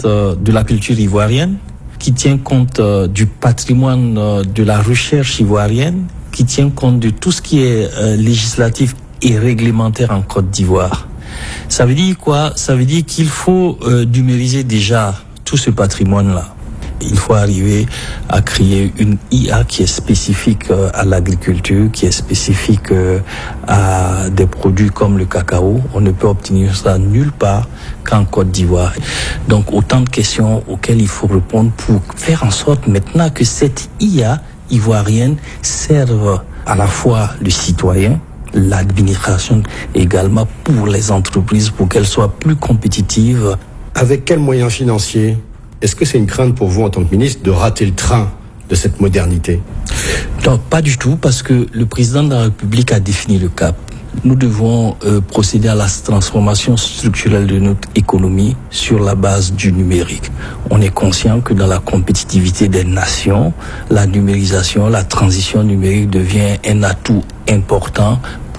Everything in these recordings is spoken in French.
compte de la culture ivoirienne, qui tient compte du patrimoine de la recherche ivoirienne, qui tient compte de tout ce qui est législatif et réglementaire en Côte d'Ivoire. Ça veut dire quoi? Ça veut dire qu'il faut numériser déjà tout ce patrimoine-là. Il faut arriver à créer une IA qui est spécifique à l'agriculture, qui est spécifique à des produits comme le cacao. On ne peut obtenir ça nulle part qu'en Côte d'Ivoire. Donc autant de questions auxquelles il faut répondre pour faire en sorte maintenant que cette IA ivoirienne serve à la fois le citoyen, l'administration également pour les entreprises, pour qu'elles soient plus compétitives. Avec quels moyens financiers ? Est-ce que c'est une crainte pour vous en tant que ministre de rater le train de cette modernité ? Non, pas du tout, parce que le président de la République a défini le cap. Nous devons procéder à la transformation structurelle de notre économie sur la base du numérique. On est conscient que dans la compétitivité des nations, la numérisation, la transition numérique devient un atout important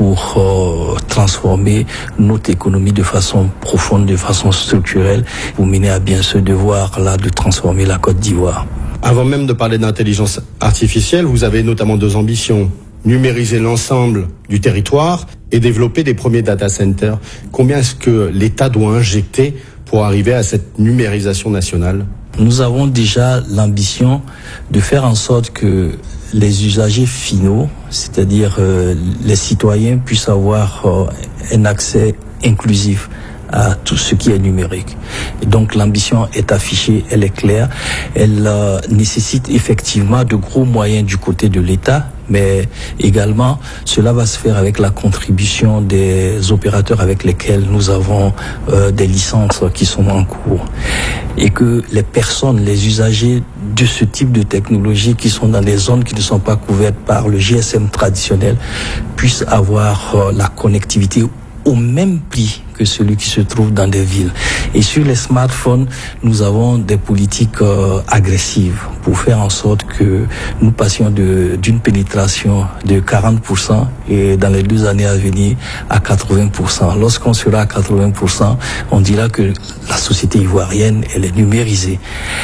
pour transformer notre économie de façon profonde, de façon structurelle, pour mener à bien ce devoir-là de transformer la Côte d'Ivoire. Avant même de parler d'intelligence artificielle, vous avez notamment deux ambitions. Numériser l'ensemble du territoire et développer des premiers data centers. Combien est-ce que l'État doit injecter pour arriver à cette numérisation nationale ? Nous avons déjà l'ambition de faire en sorte que les usagers finaux, c'est-à-dire les citoyens, puissent avoir un accès inclusif à tout ce qui est numérique. Et donc l'ambition est affichée, elle est claire, elle nécessite effectivement de gros moyens du côté de l'État, mais également cela va se faire avec la contribution des opérateurs avec lesquels nous avons des licences qui sont en cours. Et que les personnes, les usagers de ce type de technologie qui sont dans des zones qui ne sont pas couvertes par le GSM traditionnel puissent avoir la connectivité au même prix que celui qui se trouve dans des villes. Et sur les smartphones, nous avons des politiques agressives pour faire en sorte que nous passions d'une pénétration de 40% et dans les 2 années à venir à 80%. Lorsqu'on sera à 80%, on dira que la société ivoirienne, elle est numérisée.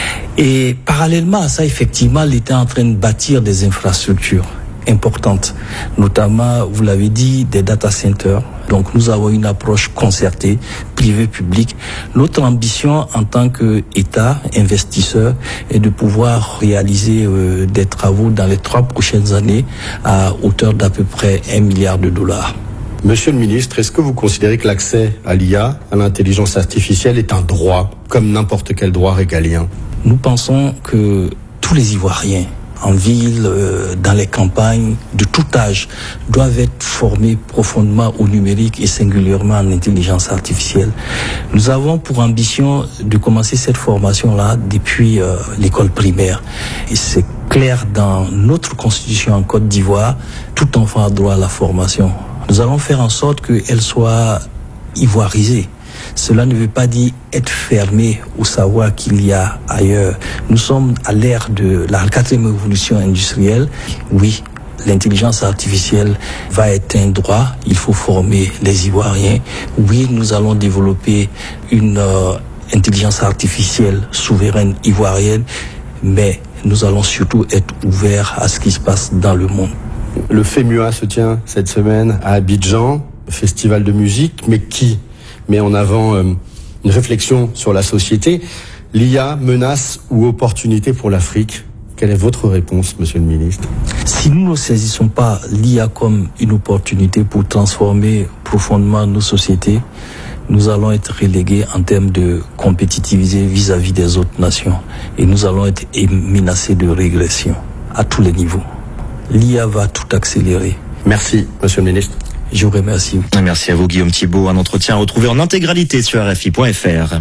Et parallèlement à ça, effectivement, l'État est en train de bâtir des infrastructures importantes, notamment, vous l'avez dit, des data centers. Donc nous avons une approche concertée, privé-public. Notre ambition en tant qu'État, investisseur, est de pouvoir réaliser des travaux dans les 3 prochaines années à hauteur d'à peu près $1 milliard. Monsieur le ministre, est-ce que vous considérez que l'accès à l'IA, à l'intelligence artificielle, est un droit, comme n'importe quel droit régalien ? Nous pensons que tous les Ivoiriens, en ville, dans les campagnes, de tout âge, doivent être formés profondément au numérique et singulièrement en intelligence artificielle. Nous avons pour ambition de commencer cette formation-là depuis l'école primaire. Et c'est clair dans notre constitution en Côte d'Ivoire, tout enfant a droit à la formation. Nous allons faire en sorte qu'elle soit ivoirisée. Cela ne veut pas dire être fermé au savoir qu'il y a ailleurs. Nous sommes à l'ère de la 4e révolution industrielle. Oui, l'intelligence artificielle va être un droit. Il faut former les Ivoiriens. Oui, nous allons développer une intelligence artificielle souveraine ivoirienne, mais nous allons surtout être ouverts à ce qui se passe dans le monde. Le FEMUA se tient cette semaine à Abidjan, festival de musique, mais qui met en avant une réflexion sur la société. L'IA, menace ou opportunité pour l'Afrique ? Quelle est votre réponse, monsieur le ministre ? Si nous ne saisissons pas l'IA comme une opportunité pour transformer profondément nos sociétés, nous allons être relégués en termes de compétitivité vis-à-vis des autres nations. Et nous allons être menacés de régression à tous les niveaux. L'IA va tout accélérer. Merci, monsieur le ministre. Je vous remercie. Merci à vous, Guillaume Thibault. Un entretien retrouvé en intégralité sur RFI.fr.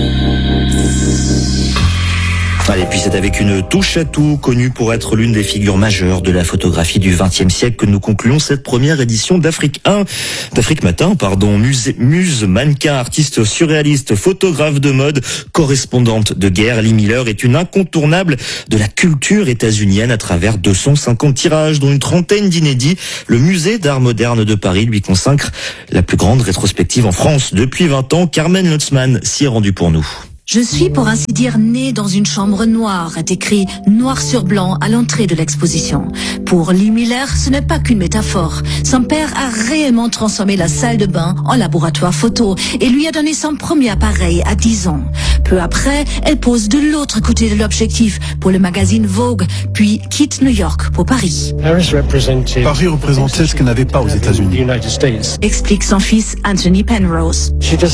Allez, puis c'est avec une touche à tout, connue pour être l'une des figures majeures de la photographie du XXe siècle, que nous concluons cette première édition d'Afrique Matin. Muse, mannequin, artiste surréaliste, photographe de mode, correspondante de guerre, Lee Miller est une incontournable de la culture états-unienne à travers 250 tirages, dont une trentaine d'inédits. Le musée d'art moderne de Paris lui consacre la plus grande rétrospective en France depuis 20 ans. Carmen Lutzmann s'y est rendue pour nous. Je suis pour ainsi dire né dans une chambre noire, est écrit noir sur blanc à l'entrée de l'exposition. Pour Lee Miller, ce n'est pas qu'une métaphore. Son père a réellement transformé la salle de bain en laboratoire photo et lui a donné son premier appareil à 10 ans. Peu après, elle pose de l'autre côté de l'objectif pour le magazine Vogue, puis quitte New York pour Paris. Paris représentait ce qu'elle n'avait pas aux États-Unis. Explique son fils Anthony Penrose.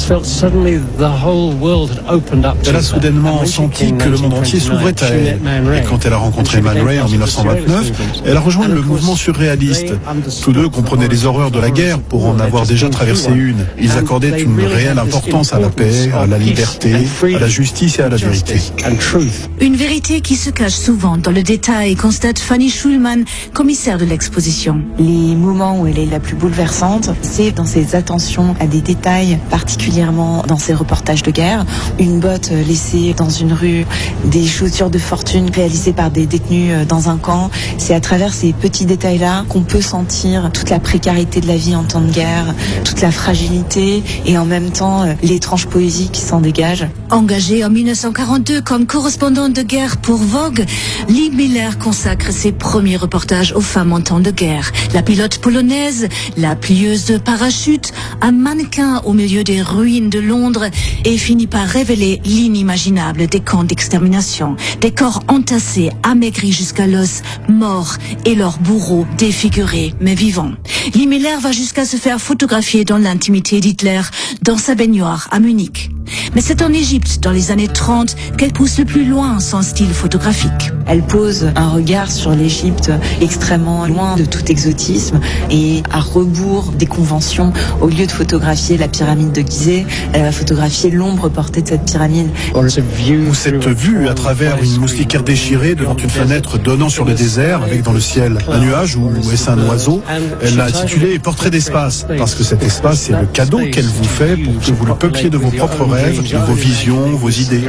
Elle a soudainement senti que le monde entier s'ouvrait à elle. Et quand elle a rencontré Man Ray en 1929, elle a rejoint le mouvement surréaliste. Tous deux comprenaient les horreurs de la guerre pour en avoir déjà traversé une. Ils accordaient une réelle importance à la paix, à la liberté, à la justice et à la vérité. Une vérité qui se cache souvent dans le détail, constate Fanny Schulman, commissaire de l'exposition. Les moments où elle est la plus bouleversante, c'est dans ses attentions à des détails, particulièrement dans ses reportages de guerre. Une botte laissée dans une rue, des chaussures de fortune réalisées par des détenus dans un camp. C'est à travers ces petits détails-là qu'on peut sentir toute la précarité de la vie en temps de guerre, toute la fragilité et en même temps l'étrange poésie qui s'en dégage. Engagée en 1942 comme correspondante de guerre pour Vogue, Lee Miller consacre ses premiers reportages aux femmes en temps de guerre. La pilote polonaise, la plieuse de parachute, un mannequin au milieu des ruines de Londres et finit par révéler l'inimaginable des camps d'extermination. Des corps entassés, amaigris jusqu'à l'os, morts et leurs bourreaux défigurés mais vivants. Lee Miller va jusqu'à se faire photographier dans l'intimité d'Hitler, dans sa baignoire à Munich. Mais c'est en Égypte, dans les années 30, qu'elle pousse le plus loin son style photographique. Elle pose un regard sur l'Égypte extrêmement loin de tout exotisme et à rebours des conventions. Au lieu de photographier la pyramide de Gizeh, elle va photographier l'ombre portée de cette pyramide. Ou cette vue à travers une moustiquaire déchirée devant une fenêtre donnant sur le désert avec dans le ciel un nuage ou est-ce un oiseau. Elle l'a intitulé Portrait d'espace parce que cet espace c'est le cadeau qu'elle vous fait pour que vous le peupliez de vos propres rêves, de vos visions, vos idées.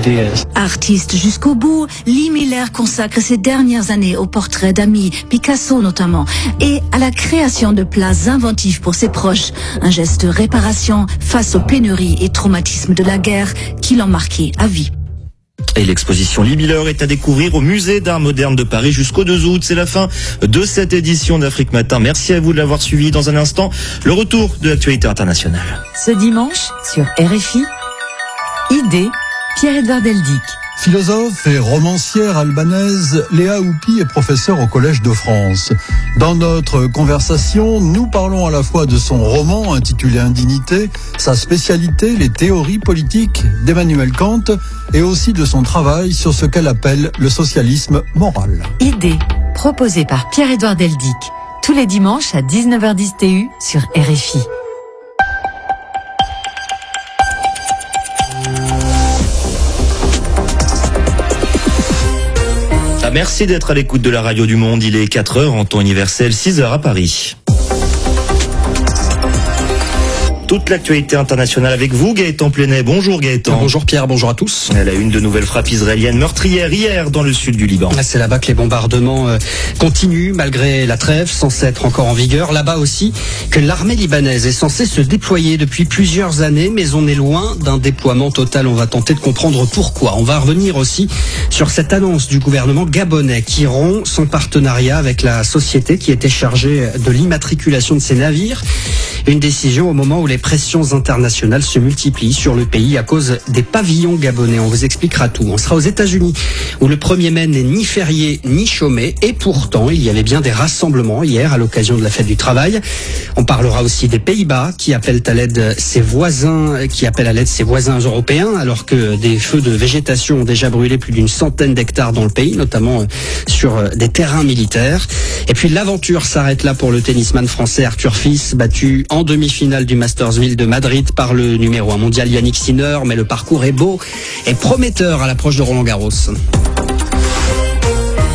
Artiste jusqu'au bout, Lee Miller consacre ses dernières années au portrait d'amis, Picasso notamment, et à la création de plats inventifs pour ses proches, un geste de réparation face aux pénuries et traumatismes de la guerre qui l'ont marqué à vie. Et l'exposition Lee Miller est à découvrir au Musée d'Art Moderne de Paris jusqu'au 2 août. C'est la fin de cette édition d'Afrique Matin. Merci à vous de l'avoir suivi. Dans un instant, le retour de l'actualité internationale. Ce dimanche, sur RFI, Idée, Pierre-Edouard Deldic. Philosophe et romancière albanaise, Léa Houpi est professeure au Collège de France. Dans notre conversation, nous parlons à la fois de son roman intitulé Indignité, sa spécialité, les théories politiques d'Emmanuel Kant, et aussi de son travail sur ce qu'elle appelle le socialisme moral. Idée, proposée par Pierre-Edouard Deldic, tous les dimanches à 19h10 TU sur RFI. Merci d'être à l'écoute de la radio du monde. Il est 4h en temps universel, 6h à Paris. Toute l'actualité internationale avec vous, Gaëtan Plenet. Bonjour Gaëtan. Bonjour Pierre, bonjour à tous. À la une de nouvelles frappes israéliennes meurtrières hier dans le sud du Liban. C'est là-bas que les bombardements continuent malgré la trêve censée être encore en vigueur. Là-bas aussi que l'armée libanaise est censée se déployer depuis plusieurs années, mais on est loin d'un déploiement total. On va tenter de comprendre pourquoi. On va revenir aussi sur cette annonce du gouvernement gabonais qui rompt son partenariat avec la société qui était chargée de l'immatriculation de ses navires. Une décision au moment où les pressions internationales se multiplient sur le pays à cause des pavillons gabonais. On vous expliquera tout. On sera aux États-Unis où le 1er mai n'est ni férié ni chômé et pourtant il y avait bien des rassemblements hier à l'occasion de la fête du travail. On parlera aussi des Pays-Bas qui appellent à l'aide ses voisins européens alors que des feux de végétation ont déjà brûlé plus d'une centaine d'hectares dans le pays, notamment sur des terrains militaires. Et puis l'aventure s'arrête là pour le tennisman français Arthur Fils, battu en demi-finale du Masters de Madrid par le numéro 1 mondial Yannick Sinner, mais le parcours est beau et prometteur à l'approche de Roland Garros.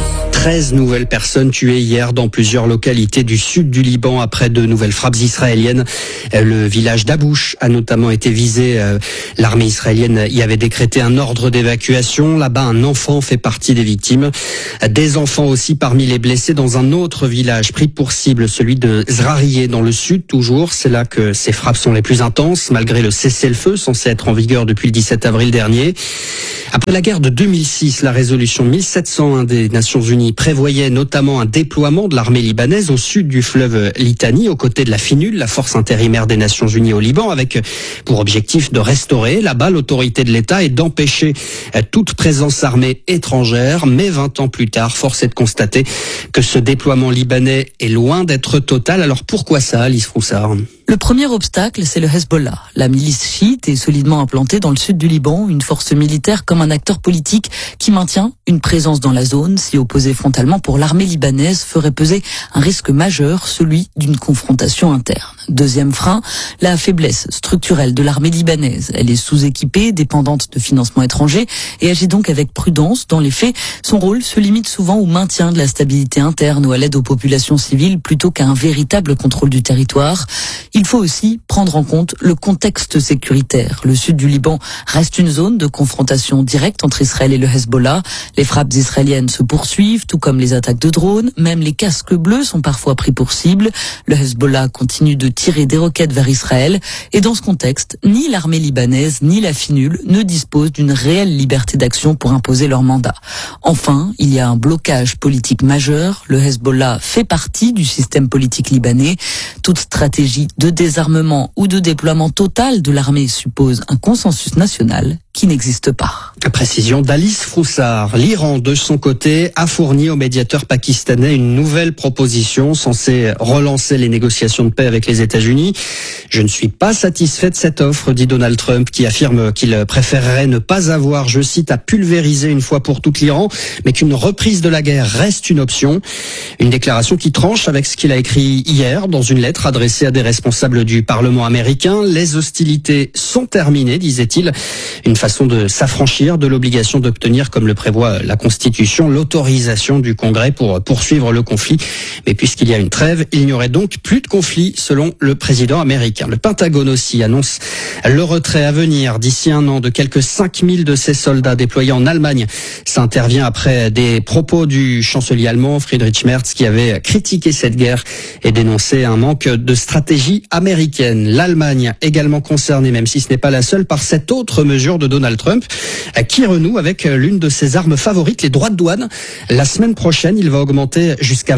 13 nouvelles personnes tuées hier dans plusieurs localités du sud du Liban après de nouvelles frappes israéliennes. Le village d'Abouch a notamment été visé. L'armée israélienne y avait décrété un ordre d'évacuation. Là-bas, un enfant fait partie des victimes. Des enfants aussi parmi les blessés dans un autre village pris pour cible, celui de Zrarieh dans le sud toujours. C'est là que ces frappes sont les plus intenses, malgré le cessez-le-feu censé être en vigueur depuis le 17 avril dernier. Après la guerre de 2006, la résolution 1701 des Nations Unies prévoyait notamment un déploiement de l'armée libanaise au sud du fleuve Litani, aux côtés de la FINUL, la force intérimaire des Nations Unies au Liban, avec pour objectif de restaurer là-bas l'autorité de l'État et d'empêcher toute présence armée étrangère. Mais 20 ans plus tard, force est de constater que ce déploiement libanais est loin d'être total. Alors pourquoi ça, Alice Froussard ? Le premier obstacle, c'est le Hezbollah. La milice chiite est solidement implantée dans le sud du Liban, une force militaire comme un acteur politique qui maintient une présence dans la zone. S'y opposer frontalement pour l'armée libanaise ferait peser un risque majeur, celui d'une confrontation interne. Deuxième frein, la faiblesse structurelle de l'armée libanaise. Elle est sous-équipée, dépendante de financements étrangers et agit donc avec prudence. Dans les faits, son rôle se limite souvent au maintien de la stabilité interne ou à l'aide aux populations civiles plutôt qu'à un véritable contrôle du territoire. Il faut aussi prendre en compte le contexte sécuritaire. Le sud du Liban reste une zone de confrontation directe entre Israël et le Hezbollah. Les frappes israéliennes se poursuivent, tout comme les attaques de drones. Même les casques bleus sont parfois pris pour cible. Le Hezbollah continue de tirer des roquettes vers Israël. Et dans ce contexte, ni l'armée libanaise ni la FINUL ne disposent d'une réelle liberté d'action pour imposer leur mandat. Enfin, il y a un blocage politique majeur. Le Hezbollah fait partie du système politique libanais. Toute stratégie de désarmement ou de déploiement total de l'armée suppose un consensus national qui n'existe pas. Précision d'Alice Froussard. L'Iran, de son côté, a fourni au médiateur pakistanais une nouvelle proposition censée relancer les négociations de paix avec les États-Unis. Je ne suis pas satisfait de cette offre, dit Donald Trump, qui affirme qu'il préférerait ne pas avoir, je cite, à pulvériser une fois pour toutes l'Iran, mais qu'une reprise de la guerre reste une option. Une déclaration qui tranche avec ce qu'il a écrit hier dans une lettre adressée à des responsables du Parlement américain. Les hostilités sont terminées, disait-il. Une façon de s'affranchir de l'obligation d'obtenir, comme le prévoit la Constitution, l'autorisation du Congrès pour poursuivre le conflit. Mais puisqu'il y a une trêve, il n'y aurait donc plus de conflit, selon le président américain. Le Pentagone aussi annonce le retrait à venir d'ici un an de quelques 5000 de ses soldats déployés en Allemagne. Ça intervient après des propos du chancelier allemand Friedrich Merz qui avait critiqué cette guerre et dénoncé un manque de stratégie américaine. L'Allemagne également concernée, même si ce n'est pas la seule, par cette autre mesure de Donald Trump qui renoue avec l'une de ses armes favorites, les droits de douane. La semaine prochaine, il va augmenter jusqu'à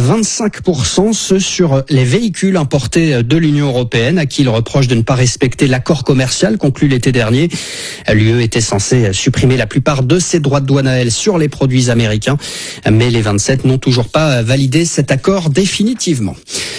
25% ceux sur les véhicules importés de l'Union européenne à qui il reproche de ne pas respecter l'accord commercial conclu l'été dernier. L'UE était censée supprimer la plupart de ses droits de douane à elle sur les produits américains, mais les 27 n'ont toujours pas validé cet accord définitivement.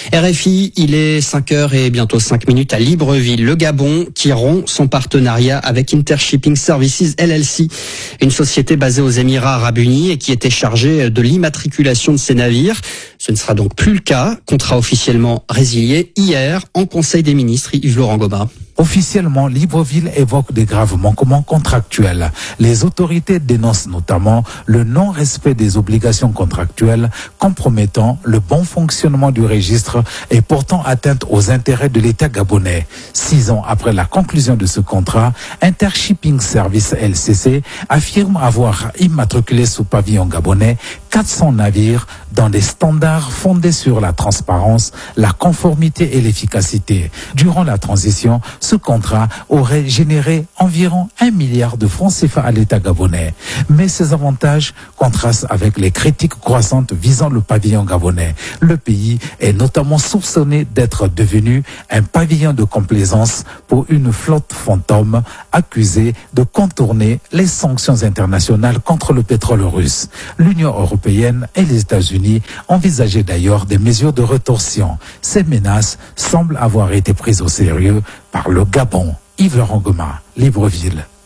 RFI, il est 5h et bientôt 5 minutes à Libreville, le Gabon, qui rompt son partenariat avec Intershipping Services LLC, une société basée aux Émirats Arabes Unis et qui était chargée de l'immatriculation de ses navires. Ce ne sera donc plus le cas. Contrat officiellement résilié hier en Conseil des ministres. Yves-Laurent Gobin. Officiellement, Libreville évoque des graves manquements contractuels. Les autorités dénoncent notamment le non-respect des obligations contractuelles compromettant le bon fonctionnement du registre et portant atteinte aux intérêts de l'État gabonais. 6 ans après la conclusion de ce contrat, Intershipping Services LCC affirme avoir immatriculé sous pavillon gabonais 400 navires dans des standards fondés sur la transparence, la conformité et l'efficacité. Durant la transition, ce contrat aurait généré environ 1 milliard de francs CFA à l'État gabonais. Mais ces avantages contrastent avec les critiques croissantes visant le pavillon gabonais. Le pays est notamment soupçonné d'être devenu un pavillon de complaisance pour une flotte fantôme accusée de contourner les sanctions internationales contre le pétrole russe. L'Union européenne et les États-Unis envisageaient d'ailleurs des mesures de rétorsion. Ces menaces semblent avoir été prises au sérieux par le Gabon. Yves-Laurent Gobin, Libreville.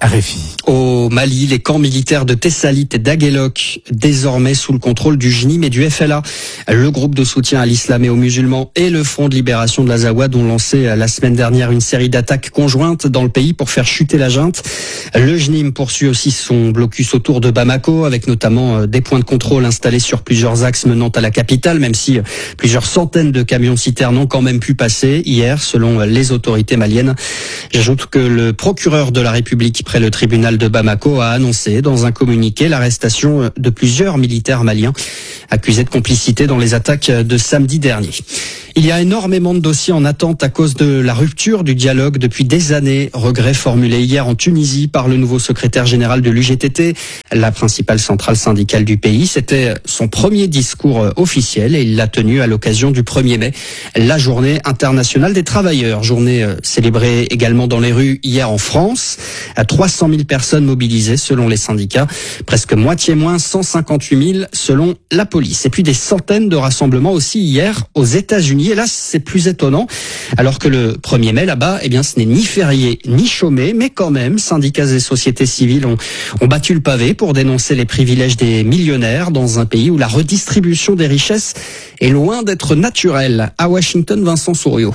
RFI. Au Mali, les camps militaires de Tessalit et d'Aguelok, désormais sous le contrôle du JNIM et du FLA. Le groupe de soutien à l'islam et aux musulmans et le Front de libération de l'Azawad ont lancé la semaine dernière une série d'attaques conjointes dans le pays pour faire chuter la junte. Le JNIM poursuit aussi son blocus autour de Bamako, avec notamment des points de contrôle installés sur plusieurs axes menant à la capitale, même si plusieurs centaines de camions-citernes ont quand même pu passer hier, selon les autorités maliennes. J'ajoute que le procureur de la République près le tribunal de Bamako a annoncé dans un communiqué l'arrestation de plusieurs militaires maliens accusés de complicité dans les attaques de samedi dernier. Il y a énormément de dossiers en attente à cause de la rupture du dialogue depuis des années. Regret formulé hier en Tunisie par le nouveau secrétaire général de l'UGTT, la principale centrale syndicale du pays. C'était son premier discours officiel et il l'a tenu à l'occasion du 1er mai, la journée internationale des travailleurs. Journée célébrée également dans les rues hier en France. 300 000 personnes mobilisées selon les syndicats, presque moitié moins, 158 000 selon la police. Et puis des centaines de rassemblements aussi hier aux États-Unis. Et là, c'est plus étonnant, alors que le 1er mai, là-bas, ce n'est ni férié, ni chômé, mais quand même, syndicats et sociétés civiles ont battu le pavé pour dénoncer les privilèges des millionnaires dans un pays où la redistribution des richesses est loin d'être naturelle. À Washington, Vincent Souriau.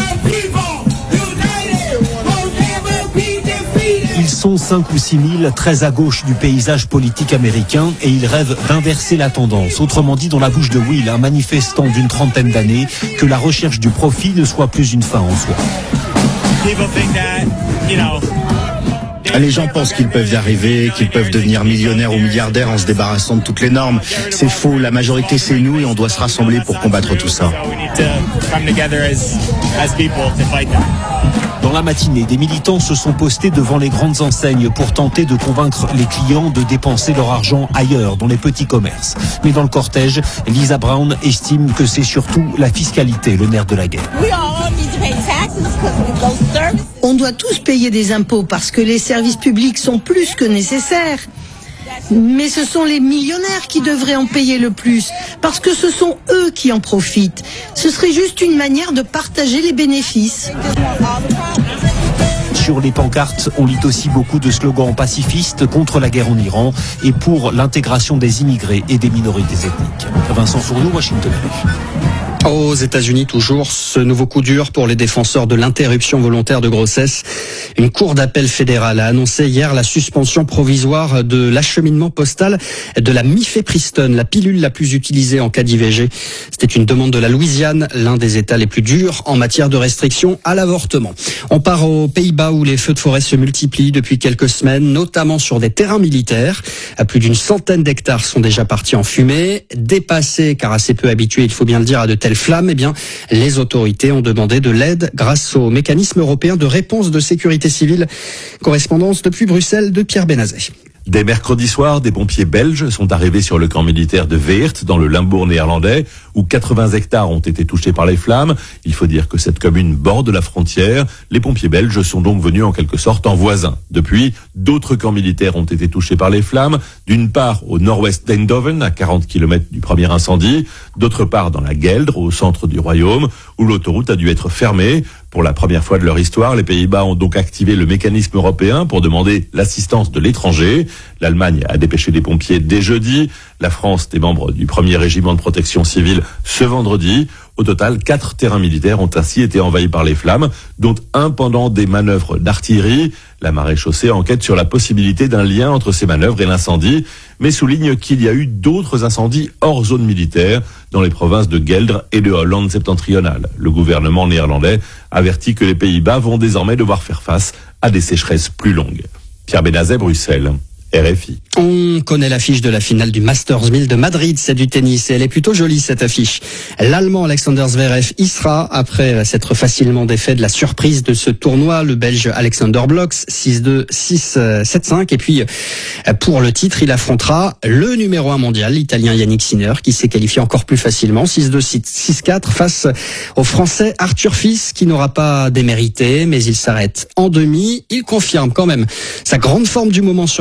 Ils sont 5 ou 6 000, très à gauche du paysage politique américain, et ils rêvent d'inverser la tendance. Autrement dit, dans la bouche de Will, un manifestant d'une trentaine d'années, que la recherche du profit ne soit plus une fin en soi. Les gens pensent qu'ils peuvent y arriver, qu'ils peuvent devenir millionnaires ou milliardaires en se débarrassant de toutes les normes. C'est faux, la majorité c'est nous et on doit se rassembler pour combattre tout ça. Dans la matinée, des militants se sont postés devant les grandes enseignes pour tenter de convaincre les clients de dépenser leur argent ailleurs, dans les petits commerces. Mais dans le cortège, Lisa Brown estime que c'est surtout la fiscalité, le nerf de la guerre. On doit tous payer des impôts parce que les services publics sont plus que nécessaires. Mais ce sont les millionnaires qui devraient en payer le plus, parce que ce sont eux qui en profitent. Ce serait juste une manière de partager les bénéfices. Sur les pancartes, on lit aussi beaucoup de slogans pacifistes contre la guerre en Iran et pour l'intégration des immigrés et des minorités ethniques. Vincent Fourneau, Washington. Aux États-Unis, toujours, ce nouveau coup dur pour les défenseurs de l'interruption volontaire de grossesse. Une cour d'appel fédérale a annoncé hier la suspension provisoire de l'acheminement postal de la mifepristone, la pilule la plus utilisée en cas d'IVG. C'était une demande de la Louisiane, l'un des États les plus durs en matière de restriction à l'avortement. On part aux Pays-Bas où les feux de forêt se multiplient depuis quelques semaines, notamment sur des terrains militaires. Plus d'une centaine d'hectares sont déjà partis en fumée. Dépassés, car assez peu habitués, il faut bien le dire, à de telles flammes, les autorités ont demandé de l'aide grâce au mécanisme européen de réponse de sécurité civile. Correspondance depuis Bruxelles de Pierre Benazet. Dès mercredi soir, des pompiers belges sont arrivés sur le camp militaire de Weert, dans le Limbourg néerlandais, où 80 hectares ont été touchés par les flammes. Il faut dire que cette commune borde la frontière. Les pompiers belges sont donc venus en quelque sorte en voisins. Depuis, d'autres camps militaires ont été touchés par les flammes. D'une part, au nord-ouest d'Eindhoven, à 40 km du premier incendie. D'autre part, dans la Gueldre, au centre du royaume, où l'autoroute a dû être fermée. Pour la première fois de leur histoire, les Pays-Bas ont donc activé le mécanisme européen pour demander l'assistance de l'étranger. L'Allemagne a dépêché des pompiers dès jeudi. La France, des membres du 1er régiment de protection civile, ce vendredi. Au total, 4 terrains militaires ont ainsi été envahis par les flammes, dont un pendant des manœuvres d'artillerie. La maréchaussée enquête sur la possibilité d'un lien entre ces manœuvres et l'incendie, mais souligne qu'il y a eu d'autres incendies hors zone militaire dans les provinces de Gueldre et de Hollande septentrionale. Le gouvernement néerlandais avertit que les Pays-Bas vont désormais devoir faire face à des sécheresses plus longues. Pierre Benazet, Bruxelles. RFI. On connaît l'affiche de la finale du Masters 1000 de Madrid, c'est du tennis, et elle est plutôt jolie cette affiche. L'Allemand Alexander Zverev y sera après s'être facilement défait de la surprise de ce tournoi, le Belge Alexander Blocks 6-2, 6-7-5, et puis pour le titre, il affrontera le numéro 1 mondial, l'Italien Yannick Sinner, qui s'est qualifié encore plus facilement, 6-2, 6-4, face au Français Arthur Fils, qui n'aura pas démérité, mais il s'arrête en demi. Il confirme quand même sa grande forme du moment sur terre battue.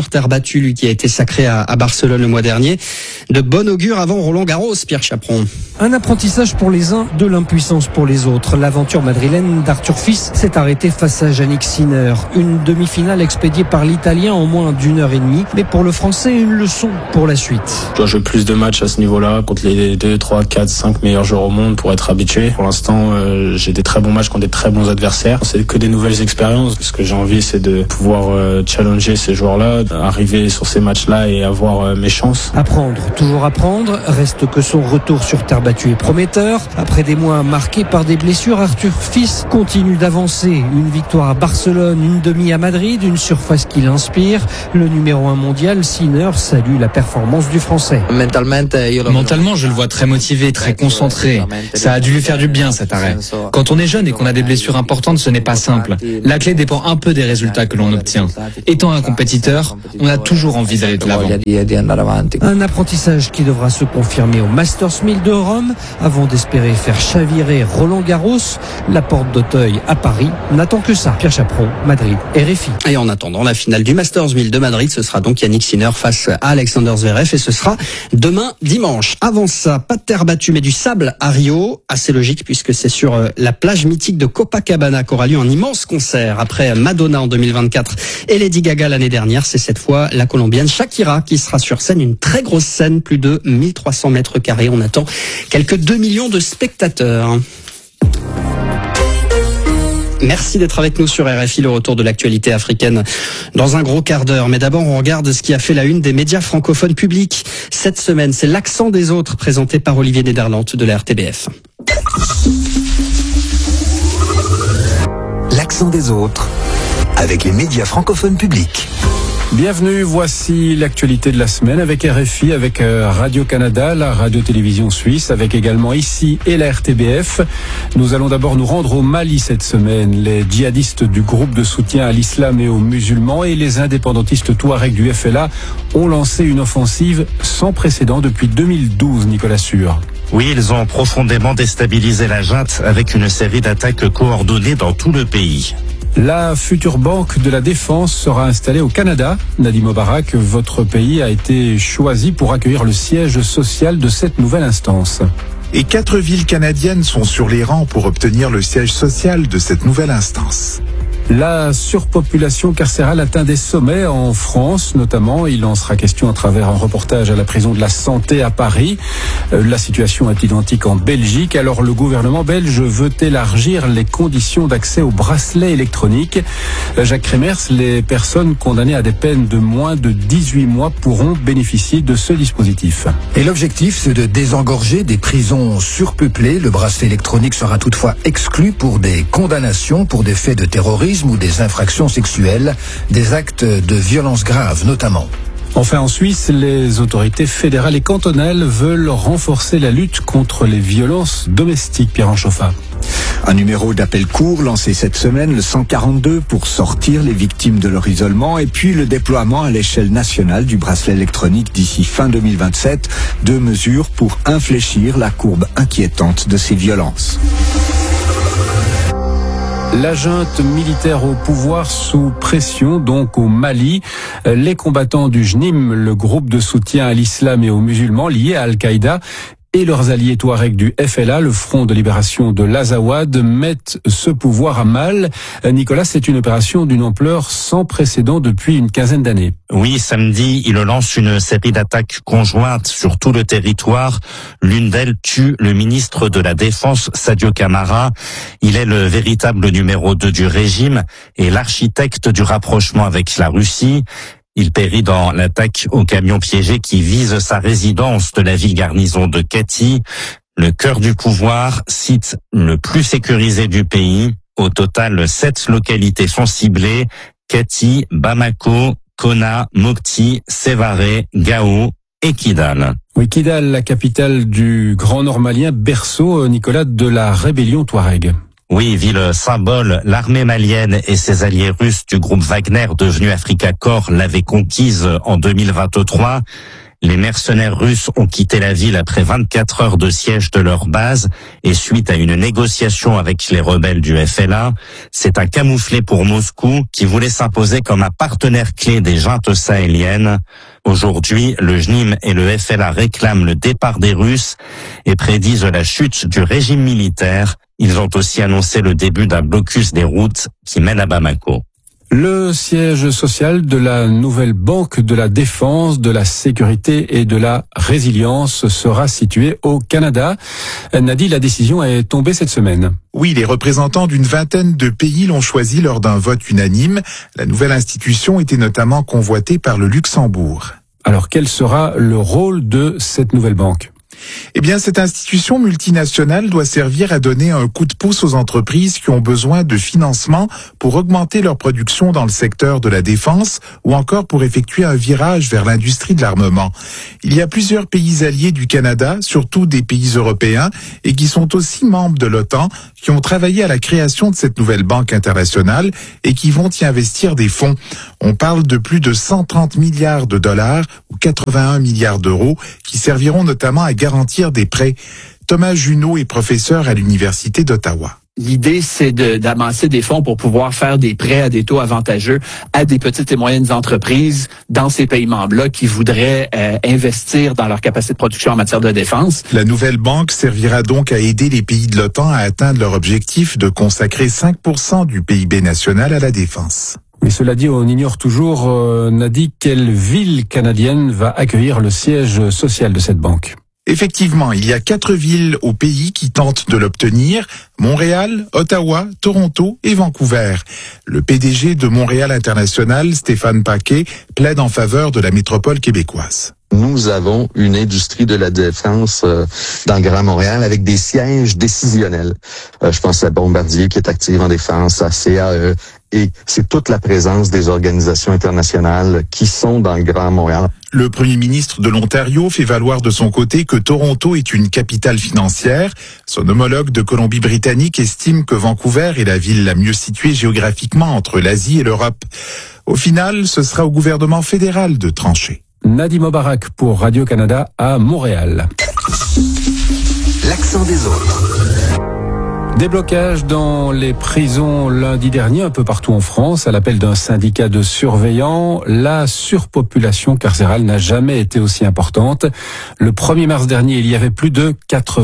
battu, lui qui a été sacré à Barcelone le mois dernier. De bon augure avant Roland-Garros, Pierre Chaperon. Un apprentissage pour les uns, de l'impuissance pour les autres. L'aventure madrilène d'Arthur Fils s'est arrêtée face à Jannik Sinner. Une demi-finale expédiée par l'Italien en moins d'1h30. Mais pour le Français, une leçon pour la suite. Je dois jouer plus de matchs à ce niveau-là contre les 2, 3, 4, 5 meilleurs joueurs au monde pour être habitué. Pour l'instant, j'ai des très bons matchs contre des très bons adversaires. C'est que des nouvelles expériences. Ce que j'ai envie, c'est de pouvoir challenger ces joueurs-là, arriver sur ces matchs-là et avoir mes chances. Apprendre, toujours apprendre. Reste que son retour sur terre battue est prometteur. Après des mois marqués par des blessures, Arthur Fils continue d'avancer. Une victoire à Barcelone, une demi à Madrid, une surface qui l'inspire. Le numéro 1 mondial, Sinner, salue la performance du Français. Mentalement, je le vois très motivé, très concentré. Ça a dû lui faire du bien cet arrêt. Quand on est jeune et qu'on a des blessures importantes, ce n'est pas simple. La clé dépend un peu des résultats que l'on obtient. Étant un compétiteur, on a toujours envie d'aller de l'avant. Un apprentissage qui devra se confirmer au Masters 1000 de Rome avant d'espérer faire chavirer Roland-Garros. La porte d'Auteuil à Paris n'attend que ça. Pierre Chaperon, Madrid, RFI. Et en attendant la finale du Masters 1000 de Madrid, ce sera donc Yannick Sinner face à Alexander Zverev et ce sera demain dimanche. Avant ça, pas de terre battue mais du sable à Rio. Assez logique puisque c'est sur la plage mythique de Copacabana qu'aura lieu un immense concert. Après Madonna en 2024 et Lady Gaga l'année dernière, c'est cette fois la Colombienne Shakira qui sera sur scène. Une très grosse scène, plus de 1300 mètres carrés. On attend quelques 2 millions de spectateurs. Merci d'être avec nous sur RFI, le retour de l'actualité africaine dans un gros quart d'heure. Mais d'abord, on regarde ce qui a fait la une des médias francophones publics. Cette semaine, c'est l'accent des autres présenté par Olivier Nederland de la RTBF. L'accent des autres avec les médias francophones publics. Bienvenue, voici l'actualité de la semaine avec RFI, avec Radio-Canada, la radio-télévision suisse, avec également ici et la RTBF. Nous allons d'abord nous rendre au Mali cette semaine. Les djihadistes du groupe de soutien à l'islam et aux musulmans et les indépendantistes touaregs du FLA ont lancé une offensive sans précédent depuis 2012, Nicolas Sûr. Oui, ils ont profondément déstabilisé la junte avec une série d'attaques coordonnées dans tout le pays. La future banque de la défense sera installée au Canada. Nadim Mobarak, votre pays a été choisi pour accueillir le siège social de cette nouvelle instance. Et 4 villes canadiennes sont sur les rangs pour obtenir le siège social de cette nouvelle instance. La surpopulation carcérale atteint des sommets en France, notamment. Il en sera question à travers un reportage à la prison de la Santé à Paris. La situation est identique en Belgique. Alors le gouvernement belge veut élargir les conditions d'accès aux bracelets électroniques. Jacques Kremers, les personnes condamnées à des peines de moins de 18 mois pourront bénéficier de ce dispositif. Et l'objectif, c'est de désengorger des prisons surpeuplées. Le bracelet électronique sera toutefois exclu pour des condamnations pour des faits de terrorisme ou des infractions sexuelles, des actes de violence graves notamment. Enfin, en Suisse, les autorités fédérales et cantonales veulent renforcer la lutte contre les violences domestiques. Pierre Chauffa. Un numéro d'appel court lancé cette semaine, le 142, pour sortir les victimes de leur isolement, et puis le déploiement à l'échelle nationale du bracelet électronique d'ici fin 2027. 2 mesures pour infléchir la courbe inquiétante de ces violences. La junte militaire au pouvoir sous pression, donc au Mali. Les combattants du JNIM, le groupe de soutien à l'islam et aux musulmans liés à Al-Qaïda, et leurs alliés touaregs du FLA, le Front de libération de l'Azawad, mettent ce pouvoir à mal. Nicolas, c'est une opération d'une ampleur sans précédent depuis une quinzaine d'années. Oui, samedi, il lance une série d'attaques conjointes sur tout le territoire. L'une d'elles tue le ministre de la Défense, Sadio Camara. Il est le véritable numéro 2 du régime et l'architecte du rapprochement avec la Russie. Il périt dans l'attaque au camion piégé qui vise sa résidence de la ville garnison de Kati, le cœur du pouvoir, site le plus sécurisé du pays. Au total, 7 localités sont ciblées: Kati, Bamako, Kona, Mopti, Sévaré, Gao et Kidal. Oui, Kidal, la capitale du Grand Nord malien, berceau, Nicolas, de la rébellion touareg. Oui, ville symbole, l'armée malienne et ses alliés russes du groupe Wagner devenu Africa Corps l'avaient conquise en 2023. Les mercenaires russes ont quitté la ville après 24 heures de siège de leur base et suite à une négociation avec les rebelles du FLA. C'est un camouflet pour Moscou qui voulait s'imposer comme un partenaire clé des juntes sahéliennes. Aujourd'hui, le JNIM et le FLA réclament le départ des Russes et prédisent la chute du régime militaire. Ils ont aussi annoncé le début d'un blocus des routes qui mènent à Bamako. Le siège social de la nouvelle banque de la défense, de la sécurité et de la résilience sera situé au Canada. Nadi, la décision est tombée cette semaine. Oui, les représentants d'une vingtaine de pays l'ont choisi lors d'un vote unanime. La nouvelle institution était notamment convoitée par le Luxembourg. Alors, quel sera le rôle de cette nouvelle banque ? Eh bien, cette institution multinationale doit servir à donner un coup de pouce aux entreprises qui ont besoin de financement pour augmenter leur production dans le secteur de la défense ou encore pour effectuer un virage vers l'industrie de l'armement. Il y a plusieurs pays alliés du Canada, surtout des pays européens, et qui sont aussi membres de l'OTAN, qui ont travaillé à la création de cette nouvelle banque internationale et qui vont y investir des fonds. On parle de plus de 130 milliards de dollars ou 81 milliards d'euros qui serviront notamment à garantir des prêts. Thomas Junot est professeur à l'Université d'Ottawa. L'idée, c'est d'amasser des fonds pour pouvoir faire des prêts à des taux avantageux à des petites et moyennes entreprises dans ces pays membres-là qui voudraient investir dans leur capacité de production en matière de défense. La nouvelle banque servira donc à aider les pays de l'OTAN à atteindre leur objectif de consacrer 5% du PIB national à la défense. Mais cela dit, on ignore toujours, Nadi, quelle ville canadienne va accueillir le siège social de cette banque. Effectivement, il y a 4 villes au pays qui tentent de l'obtenir: Montréal, Ottawa, Toronto et Vancouver. Le PDG de Montréal International, Stéphane Paquet, plaide en faveur de la métropole québécoise. Nous avons une industrie de la défense dans le Grand Montréal avec des sièges décisionnels. Je pense à Bombardier qui est active en défense, à CAE, et c'est toute la présence des organisations internationales qui sont dans le Grand Montréal. Le premier ministre de l'Ontario fait valoir de son côté que Toronto est une capitale financière. Son homologue de Colombie-Britannique estime que Vancouver est la ville la mieux située géographiquement entre l'Asie et l'Europe. Au final, ce sera au gouvernement fédéral de trancher. Nadi Mobarak pour Radio-Canada à Montréal. L'accent des autres. Déblocage dans les prisons lundi dernier, un peu partout en France, à l'appel d'un syndicat de surveillants. La surpopulation carcérale n'a jamais été aussi importante. Le 1er mars dernier, il y avait plus de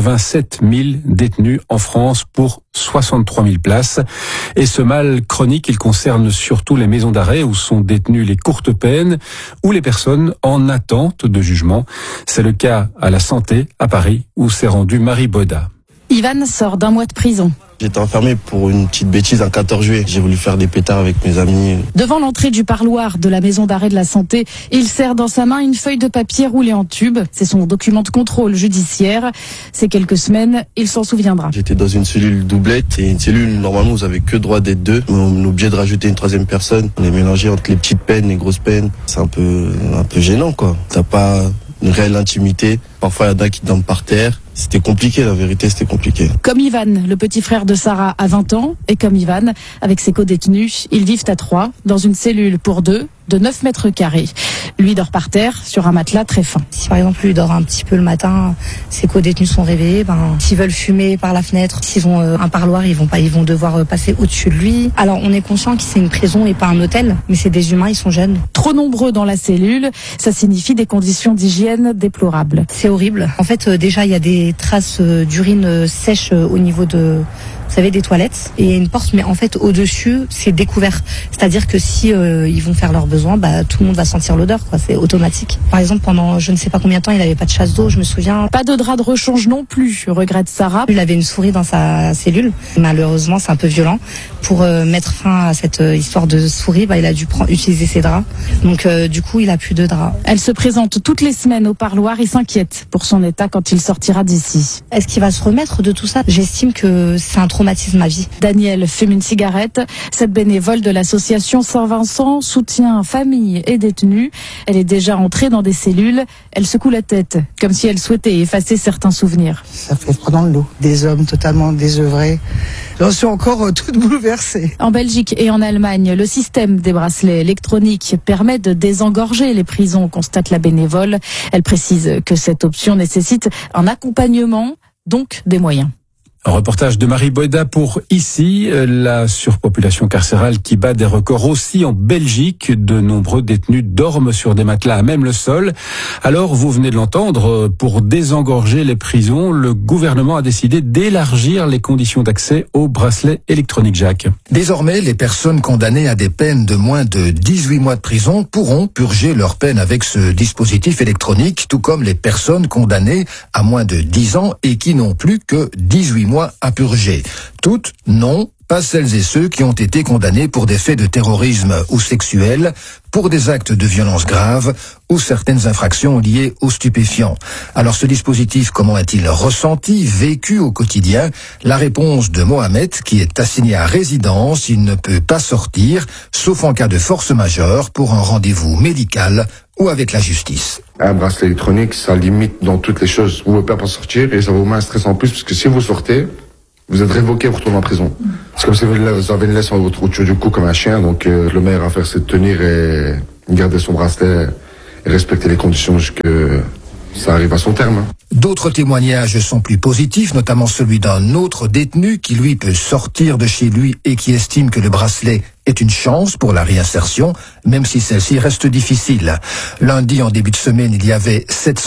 87 000 détenus en France pour 63 000 places. Et ce mal chronique, il concerne surtout les maisons d'arrêt où sont détenues les courtes peines ou les personnes en attente de jugement. C'est le cas à la Santé, à Paris, où s'est rendu Marie Boda. Ivan sort d'1 mois de prison. J'étais enfermé pour une petite bêtise un 14 juillet. J'ai voulu faire des pétards avec mes amis. Devant l'entrée du parloir de la maison d'arrêt de la Santé, il serre dans sa main une feuille de papier roulée en tube. C'est son document de contrôle judiciaire. Ces quelques semaines, il s'en souviendra. J'étais dans une cellule doublette et une cellule, normalement, vous avez que droit d'être 2. On est obligé de rajouter une 3e personne. On est mélangé entre les petites peines, les grosses peines. C'est un peu gênant, quoi. T'as pas une réelle intimité. Parfois, il y en a qui dorment par terre. C'était compliqué, la vérité, c'était compliqué. Comme Ivan, le petit frère de Sarah a 20 ans, et comme Ivan, avec ses co-détenus, ils vivent à 3, dans une cellule pour 2, de 9 mètres carrés. Lui dort par terre, sur un matelas très fin. Si par exemple, lui dort un petit peu le matin, ses co-détenus sont réveillés, s'ils veulent fumer par la fenêtre, s'ils ont un parloir, ils vont devoir passer au-dessus de lui. Alors, on est conscient que c'est une prison et pas un hôtel, mais c'est des humains, ils sont jeunes. Trop nombreux dans la cellule, ça signifie des conditions d'hygiène déplorables. C'est horrible. En fait, déjà, il y a des traces d'urine sèche au niveau vous savez, des toilettes, et il y a une porte, mais en fait au-dessus c'est découvert, c'est-à-dire que si ils vont faire leurs besoins, tout le monde va sentir l'odeur, quoi. C'est automatique. Par exemple, pendant je ne sais pas combien de temps, il n'avait pas de chasse d'eau, je me souviens. Pas de drap de rechange non plus, regrette Sarah. Il avait une souris dans sa cellule, malheureusement c'est un peu violent. Pour mettre fin à cette histoire de souris, il a dû utiliser ses draps, donc du coup il a plus de draps. Elle se présente toutes les semaines au parloir et s'inquiète pour son état quand il sortira d'ici. Est-ce qu'il va se remettre de tout ça? J'estime que c'est un trauma traumatisme à vie. Danielle fume une cigarette. Cette bénévole de l'association Saint-Vincent soutient famille et détenus. Elle est déjà entrée dans des cellules. Elle secoue la tête, comme si elle souhaitait effacer certains souvenirs. Ça fait froid dans le dos. Des hommes totalement désœuvrés. J'en suis encore toute bouleversée. En Belgique et en Allemagne, le système des bracelets électroniques permet de désengorger les prisons, constate la bénévole. Elle précise que cette option nécessite un accompagnement, donc des moyens. Un reportage de Marie Boida pour Ici, la surpopulation carcérale qui bat des records aussi en Belgique. De nombreux détenus dorment sur des matelas à même le sol. Alors, vous venez de l'entendre, pour désengorger les prisons, le gouvernement a décidé d'élargir les conditions d'accès aux bracelets électroniques, Jacques. Désormais, les personnes condamnées à des peines de moins de 18 mois de prison pourront purger leur peine avec ce dispositif électronique, tout comme les personnes condamnées à moins de 10 ans et qui n'ont plus que 18 mois à purger. Toutes, non, pas celles et ceux qui ont été condamnés pour des faits de terrorisme ou sexuel, pour des actes de violence graves ou certaines infractions liées aux stupéfiants. Alors ce dispositif, comment est-il ressenti, vécu au quotidien? La réponse de Mohamed, qui est assigné à résidence, il ne peut pas sortir, sauf en cas de force majeure pour un rendez-vous médical ou avec la justice. Un bracelet électronique, ça limite dans toutes les choses. Vous ne pouvez pas sortir et ça vous met un stress en plus, parce que si vous sortez, vous êtes révoqué, vous retournez en prison. C'est comme si vous avez une laisse autour du cou comme un chien, donc le meilleur à faire, c'est de tenir et garder son bracelet et respecter les conditions jusqu'à ça arrive à son terme. D'autres témoignages sont plus positifs, notamment celui d'un autre détenu qui, lui, peut sortir de chez lui et qui estime que le bracelet est une chance pour la réinsertion, même si celle-ci reste difficile. Lundi, en début de semaine, il y avait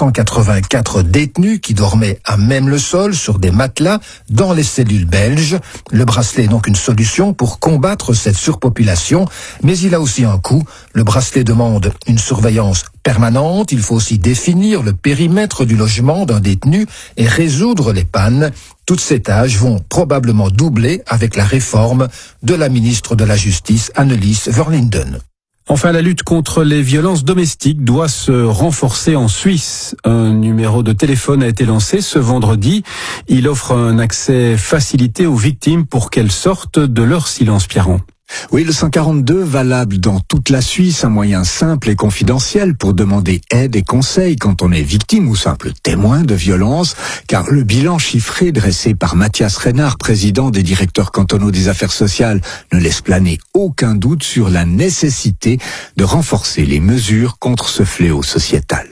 784 détenus qui dormaient à même le sol sur des matelas dans les cellules belges. Le bracelet est donc une solution pour combattre cette surpopulation, mais il a aussi un coût. Le bracelet demande une surveillance permanente. Il faut aussi définir le périmètre du logement d'un détenu et résoudre les pannes. Toutes ces tâches vont probablement doubler avec la réforme de la ministre de la Justice, Annelies Verlinden. Enfin, la lutte contre les violences domestiques doit se renforcer en Suisse. Un numéro de téléphone a été lancé ce vendredi. Il offre un accès facilité aux victimes pour qu'elles sortent de leur silence, Pierron. Oui, le 142, valable dans toute la Suisse, un moyen simple et confidentiel pour demander aide et conseils quand on est victime ou simple témoin de violence, car le bilan chiffré dressé par Mathias Reinhardt, président des directeurs cantonaux des affaires sociales, ne laisse planer aucun doute sur la nécessité de renforcer les mesures contre ce fléau sociétal.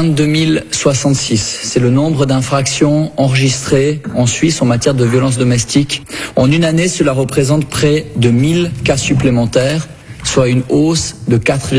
22 066, c'est le nombre d'infractions enregistrées en Suisse en matière de violence domestique. En une année, cela représente près de 1000 cas supplémentaires, soit une hausse de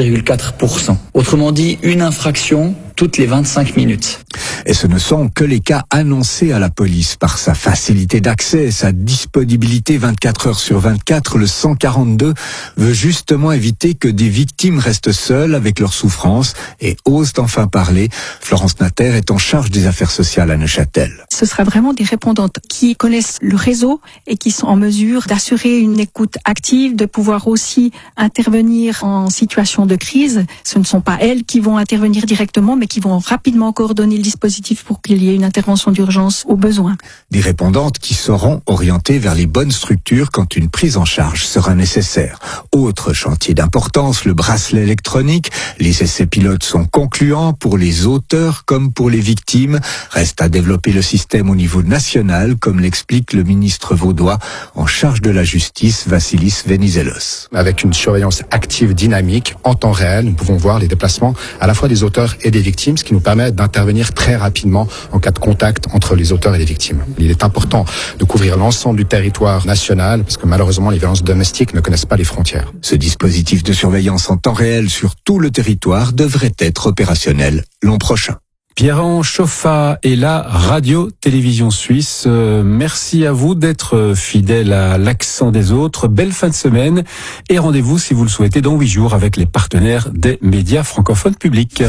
4,4%. Autrement dit, une infraction toutes les 25 minutes. Et ce ne sont que les cas annoncés à la police. Par sa facilité d'accès, sa disponibilité 24 heures sur 24, le 142 veut justement éviter que des victimes restent seules avec leurs souffrances et osent enfin parler. Florence Natter est en charge des affaires sociales à Neuchâtel. Ce sera vraiment des répondantes qui connaissent le réseau et qui sont en mesure d'assurer une écoute active, de pouvoir aussi intervenir en situation de crise. Ce ne sont pas elles qui vont intervenir directement, mais qui vont rapidement coordonner le dispositif pour qu'il y ait une intervention d'urgence au besoin. Des répondantes qui seront orientées vers les bonnes structures quand une prise en charge sera nécessaire. Autre chantier d'importance, le bracelet électronique. Les essais pilotes sont concluants pour les auteurs comme pour les victimes. Reste à développer le système au niveau national, comme l'explique le ministre vaudois en charge de la justice, Vassilis Venizelos. Avec une surveillance active, dynamique, en temps réel, nous pouvons voir les déplacements à la fois des auteurs et des victimes, ce qui nous permet d'intervenir très rapidement en cas de contact entre les auteurs et les victimes. Il est important de couvrir l'ensemble du territoire national parce que malheureusement les violences domestiques ne connaissent pas les frontières. Ce dispositif de surveillance en temps réel sur tout le territoire devrait être opérationnel l'an prochain. Pierre-Anne Chauffa est la radio-télévision suisse. Merci à vous d'être fidèle à l'accent des autres. Belle fin de semaine et rendez-vous si vous le souhaitez dans 8 jours avec les partenaires des médias francophones publics.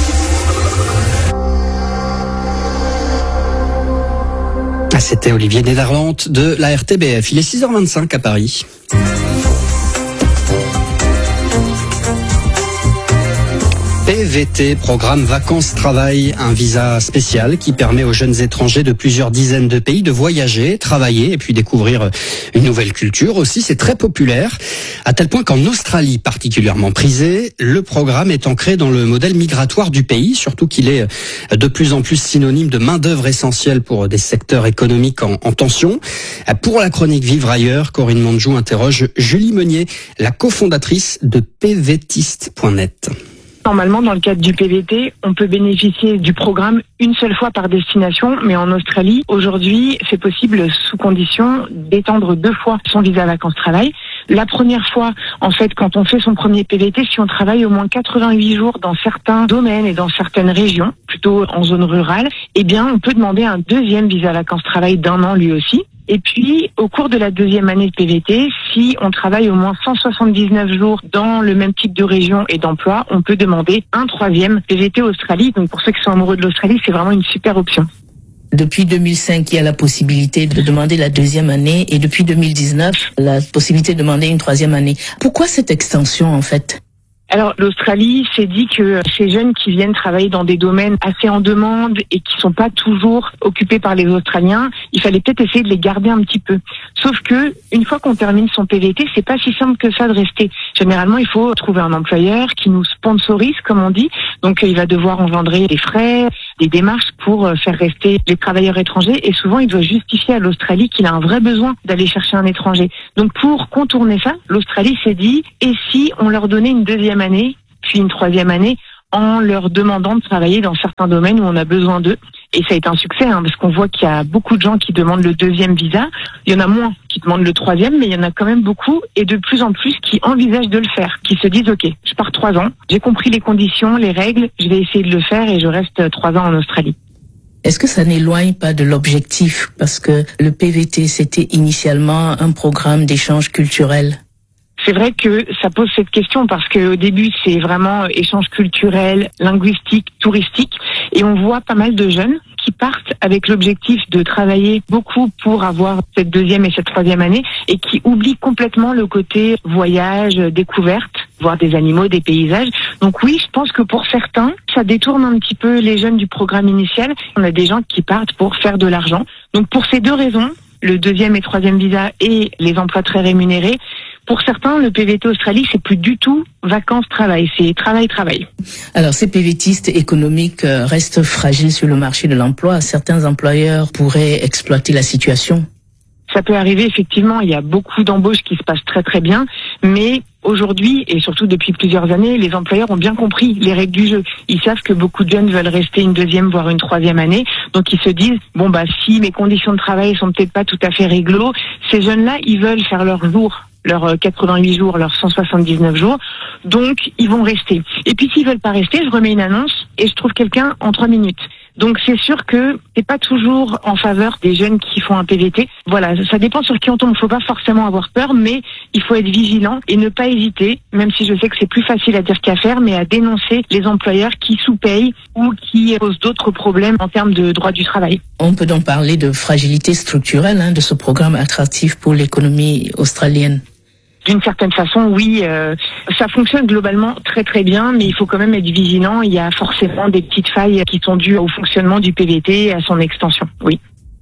C'était Olivier Néderland de la RTBF. Il est 6h25 à Paris. PV PVT, programme Vacances-Travail, un visa spécial qui permet aux jeunes étrangers de plusieurs dizaines de pays de voyager, travailler et puis découvrir une nouvelle culture aussi. C'est très populaire, à tel point qu'en Australie, particulièrement prisé, le programme est ancré dans le modèle migratoire du pays, surtout qu'il est de plus en plus synonyme de main-d'œuvre essentielle pour des secteurs économiques en tension. Pour la chronique Vivre ailleurs, Corinne Manjou interroge Julie Meunier, la cofondatrice de pvtiste.net. Normalement, dans le cadre du PVT, on peut bénéficier du programme une seule fois par destination, mais en Australie, aujourd'hui, c'est possible sous condition d'étendre 2 fois son visa vacances-travail. La première fois, en fait, quand on fait son premier PVT, si on travaille au moins 88 jours dans certains domaines et dans certaines régions, plutôt en zone rurale, eh bien, on peut demander un deuxième visa vacances-travail d'1 an lui aussi. Et puis, au cours de la 2e année de PVT, si on travaille au moins 179 jours dans le même type de région et d'emploi, on peut demander un 3e PVT Australie. Donc, pour ceux qui sont amoureux de l'Australie, c'est vraiment une super option. Depuis 2005, il y a la possibilité de demander la 2e année et depuis 2019, la possibilité de demander une 3e année. Pourquoi cette extension, en fait ? Alors, l'Australie s'est dit que ces jeunes qui viennent travailler dans des domaines assez en demande et qui sont pas toujours occupés par les Australiens, il fallait peut-être essayer de les garder un petit peu. Sauf que, une fois qu'on termine son PVT, c'est pas si simple que ça de rester. Généralement, il faut trouver un employeur qui nous sponsorise, comme on dit. Donc, il va devoir engendrer des frais, des démarches pour faire rester les travailleurs étrangers. Et souvent, il doit justifier à l'Australie qu'il a un vrai besoin d'aller chercher un étranger. Donc, pour contourner ça, l'Australie s'est dit, et si on leur donnait une 2e année, puis une 3e année, en leur demandant de travailler dans certains domaines où on a besoin d'eux. Et ça a été un succès, parce qu'on voit qu'il y a beaucoup de gens qui demandent le 2e visa. Il y en a moins qui demandent le 3e, mais il y en a quand même beaucoup, et de plus en plus qui envisagent de le faire, qui se disent, OK, je pars 3 ans, j'ai compris les conditions, les règles, je vais essayer de le faire et je reste 3 ans en Australie. Est-ce que ça n'éloigne pas de l'objectif? Parce que le PVT, c'était initialement un programme d'échange culturel. C'est vrai que ça pose cette question parce qu'au début, c'est vraiment échange culturel, linguistique, touristique. Et on voit pas mal de jeunes qui partent avec l'objectif de travailler beaucoup pour avoir cette 2e et cette 3e année et qui oublient complètement le côté voyage, découverte, voir des animaux, des paysages. Donc oui, je pense que pour certains, ça détourne un petit peu les jeunes du programme initial. On a des gens qui partent pour faire de l'argent. Donc pour ces 2 raisons, le 2e et 3e visa et les emplois très rémunérés, pour certains, le PVT Australie, c'est plus du tout vacances-travail, c'est travail-travail. Alors, ces PVTistes économiques restent fragiles sur le marché de l'emploi. Certains employeurs pourraient exploiter la situation. Ça peut arriver, effectivement, il y a beaucoup d'embauches qui se passent très très bien, mais aujourd'hui, et surtout depuis plusieurs années, les employeurs ont bien compris les règles du jeu. Ils savent que beaucoup de jeunes veulent rester une 2e, voire une 3e année, donc ils se disent, bon bah si mes conditions de travail sont peut-être pas tout à fait réglo, ces jeunes-là, ils veulent faire leur jour, leurs 88 jours, leurs 179 jours, donc ils vont rester. Et puis s'ils veulent pas rester, je remets une annonce et je trouve quelqu'un en 3 minutes. Donc c'est sûr que c'est pas toujours en faveur des jeunes qui font un PVT. Voilà, ça dépend sur qui on tombe. Il faut pas forcément avoir peur, mais il faut être vigilant et ne pas hésiter, même si je sais que c'est plus facile à dire qu'à faire, mais à dénoncer les employeurs qui sous-payent ou qui posent d'autres problèmes en termes de droit du travail. On peut donc parler de fragilité structurelle de ce programme attractif pour l'économie australienne. D'une certaine façon, oui, ça fonctionne globalement très très bien, mais il faut quand même être vigilant. Il y a forcément des petites failles qui sont dues au fonctionnement du PVT et à son extension, oui.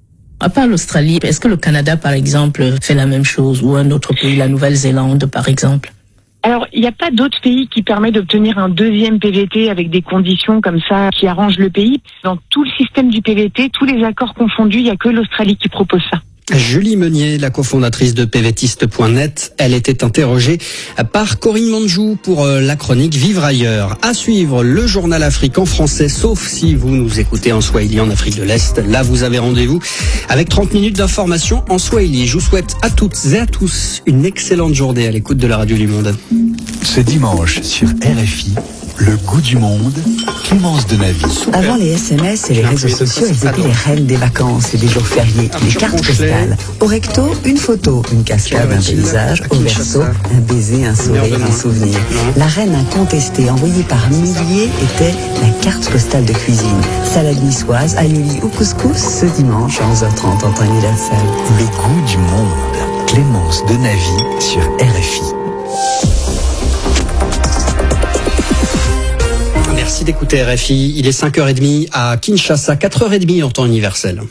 À part l'Australie, est-ce que le Canada, par exemple, fait la même chose, ou un autre pays, la Nouvelle-Zélande, par exemple? Alors, il n'y a pas d'autres pays qui permettent d'obtenir un 2e PVT avec des conditions comme ça qui arrangent le pays. Dans tout le système du PVT, tous les accords confondus, il n'y a que l'Australie qui propose ça. Julie Meunier, la cofondatrice de pvtiste.net, elle était interrogée par Corinne Manjou pour la chronique Vivre ailleurs. À suivre, le journal Afrique en français, sauf si vous nous écoutez en Swahili en Afrique de l'Est. Là, vous avez rendez-vous avec 30 minutes d'information en Swahili. Je vous souhaite à toutes et à tous une excellente journée à l'écoute de la Radio du Monde. Ce dimanche sur RFI, le goût du monde, Clémence Denavi. Avant les SMS et les réseaux sociaux, elles étaient les reines des vacances et des jours fériés. Les cartes postales. Au recto, une photo, une cascade, un paysage. Au verso, un baiser, un sourire, un souvenir. La reine incontestée, envoyée par milliers, était la carte postale de cuisine. Salade niçoise, aioli ou couscous, ce dimanche à 11h30 en temps universel. Le goût du monde, Clémence Denavi sur RFI. Merci. Merci d'écouter RFI. Il est 5h30 à Kinshasa, 4h30 en temps universel.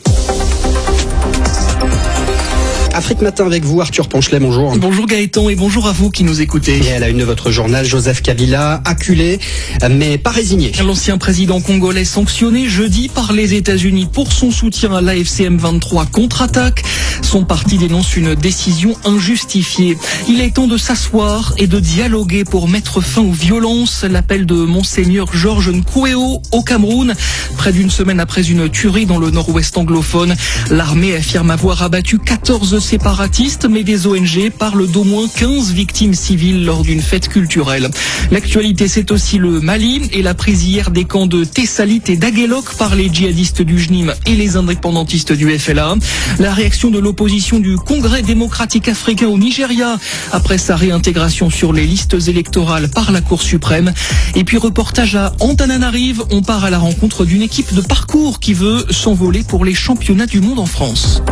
Afrique Matin avec vous, Arthur Ponchelet, bonjour. Bonjour Gaëtan et bonjour à vous qui nous écoutez. Et à la une de votre journal, Joseph Kabila, acculé mais pas résigné. L'ancien président congolais sanctionné jeudi par les États-Unis pour son soutien à l'AFC M23 contre-attaque. Son parti dénonce une décision injustifiée. Il est temps de s'asseoir et de dialoguer pour mettre fin aux violences. L'appel de Monseigneur Georges Nkouéo au Cameroun. Près d'une semaine après une tuerie dans le nord-ouest anglophone, l'armée affirme avoir abattu 14 séparatistes, mais des ONG parlent d'au moins 15 victimes civiles lors d'une fête culturelle. L'actualité, c'est aussi le Mali et la prise hier des camps de Tessalit et d'Aguelok par les djihadistes du JNIM et les indépendantistes du FLA. La réaction de l'opposition du Congrès démocratique africain au Nigeria après sa réintégration sur les listes électorales par la Cour suprême. Et puis reportage à Antananarive, on part à la rencontre d'une équipe de parcours qui veut s'envoler pour les championnats du monde en France.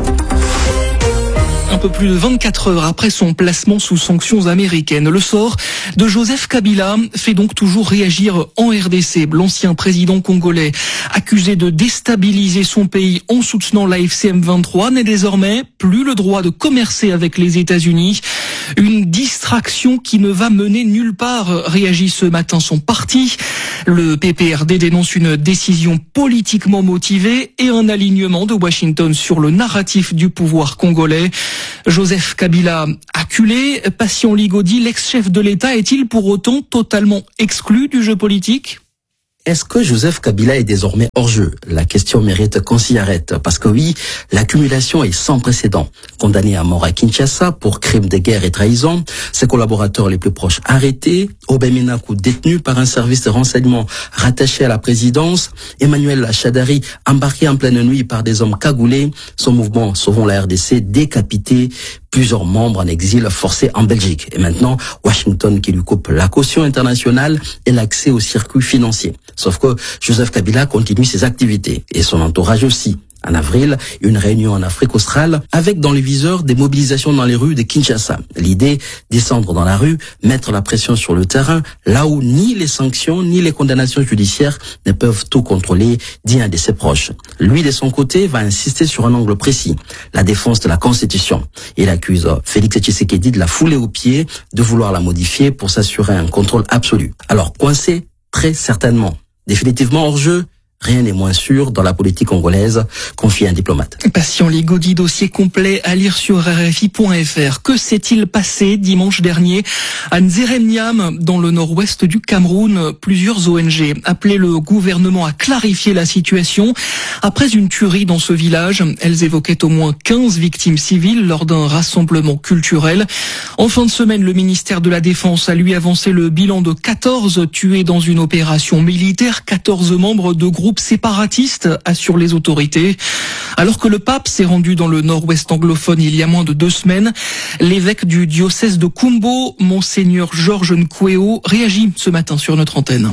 Un peu plus de 24 heures après son placement sous sanctions américaines, le sort de Joseph Kabila fait donc toujours réagir en RDC. L'ancien président congolais, accusé de déstabiliser son pays en soutenant l'AFC M23, n'a désormais plus le droit de commercer avec les États-Unis. Une distraction qui ne va mener nulle part, réagit ce matin son parti. Le PPRD dénonce une décision politiquement motivée et un alignement de Washington sur le narratif du pouvoir congolais. Joseph Kabila acculé, Patient Ligodi, l'ex-chef de l'État, est-il pour autant totalement exclu du jeu politique ? Est-ce que Joseph Kabila est désormais hors jeu? La question mérite qu'on s'y arrête, parce que oui, l'accumulation est sans précédent. Condamné à mort à Kinshasa pour crimes de guerre et trahison, ses collaborateurs les plus proches arrêtés, Aubin Minakou détenu par un service de renseignement rattaché à la présidence, Emmanuel Chadari embarqué en pleine nuit par des hommes cagoulés, son mouvement Sauvons la RDC décapité, plusieurs membres en exil forcés en Belgique. Et maintenant, Washington qui lui coupe la caution internationale et l'accès au circuit financier. Sauf que Joseph Kabila continue ses activités et son entourage aussi. En avril, une réunion en Afrique australe avec dans le viseur des mobilisations dans les rues de Kinshasa. L'idée, descendre dans la rue, mettre la pression sur le terrain, là où ni les sanctions ni les condamnations judiciaires ne peuvent tout contrôler, dit un de ses proches. Lui, de son côté, va insister sur un angle précis, la défense de la Constitution. Il accuse Félix Tshisekedi de la fouler aux pieds, de vouloir la modifier pour s'assurer un contrôle absolu. Alors, coincé, très certainement. Définitivement hors jeu, rien n'est moins sûr dans la politique congolaise, confie un diplomate. Patient Ligodi, dossier complet à lire sur RFI.fr. Que s'est-il passé dimanche dernier à Nzeremniam, dans le nord-ouest du Cameroun? Plusieurs ONG appelaient le gouvernement à clarifier la situation. Après une tuerie dans ce village, elles évoquaient au moins 15 victimes civiles lors d'un rassemblement culturel. En fin de semaine, le ministère de la Défense a lui avancé le bilan de 14 tués dans une opération militaire, 14 membres de groupes séparatistes, assurent les autorités. Alors que le pape s'est rendu dans le nord-ouest anglophone il y a moins de 2 semaines, l'évêque du diocèse de Kumbo, Monseigneur Georges Nkouéo, réagit ce matin sur notre antenne.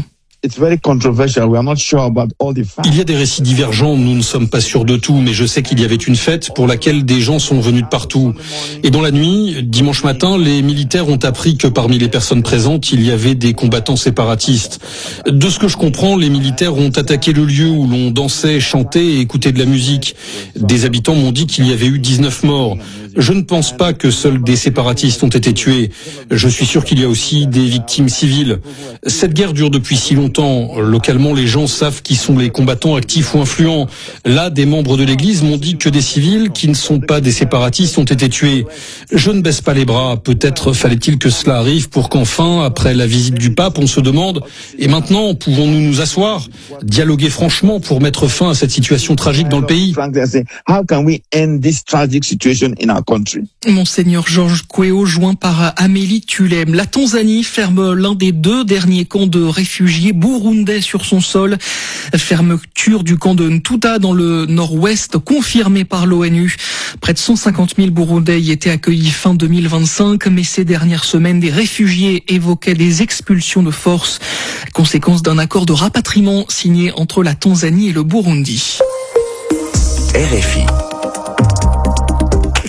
Il y a des récits divergents, nous ne sommes pas sûrs de tout, mais je sais qu'il y avait une fête pour laquelle des gens sont venus de partout. Et dans la nuit, dimanche matin, les militaires ont appris que parmi les personnes présentes, il y avait des combattants séparatistes. De ce que je comprends, les militaires ont attaqué le lieu où l'on dansait, chantait et écoutait de la musique. Des habitants m'ont dit qu'il y avait eu 19 morts. Je ne pense pas que seuls des séparatistes ont été tués. Je suis sûr qu'il y a aussi des victimes civiles. Cette guerre dure depuis si longtemps. Localement, les gens savent qui sont les combattants actifs ou influents. Là, des membres de l'Église m'ont dit que des civils qui ne sont pas des séparatistes ont été tués. Je ne baisse pas les bras. Peut-être fallait-il que cela arrive pour qu'enfin, après la visite du pape, on se demande « Et maintenant, pouvons-nous nous asseoir, dialoguer franchement pour mettre fin à cette situation tragique dans le pays ?» Monseigneur Georges Nkouéo, joint par Amélie Tulem. La Tanzanie ferme l'un des 2 derniers camps de réfugiés burundais sur son sol. Fermeture du camp de Ntuta dans le nord-ouest, confirmée par l'ONU. Près de 150 000 Burundais y étaient accueillis fin 2025, mais ces dernières semaines, des réfugiés évoquaient des expulsions de force, conséquence d'un accord de rapatriement signé entre la Tanzanie et le Burundi. RFI.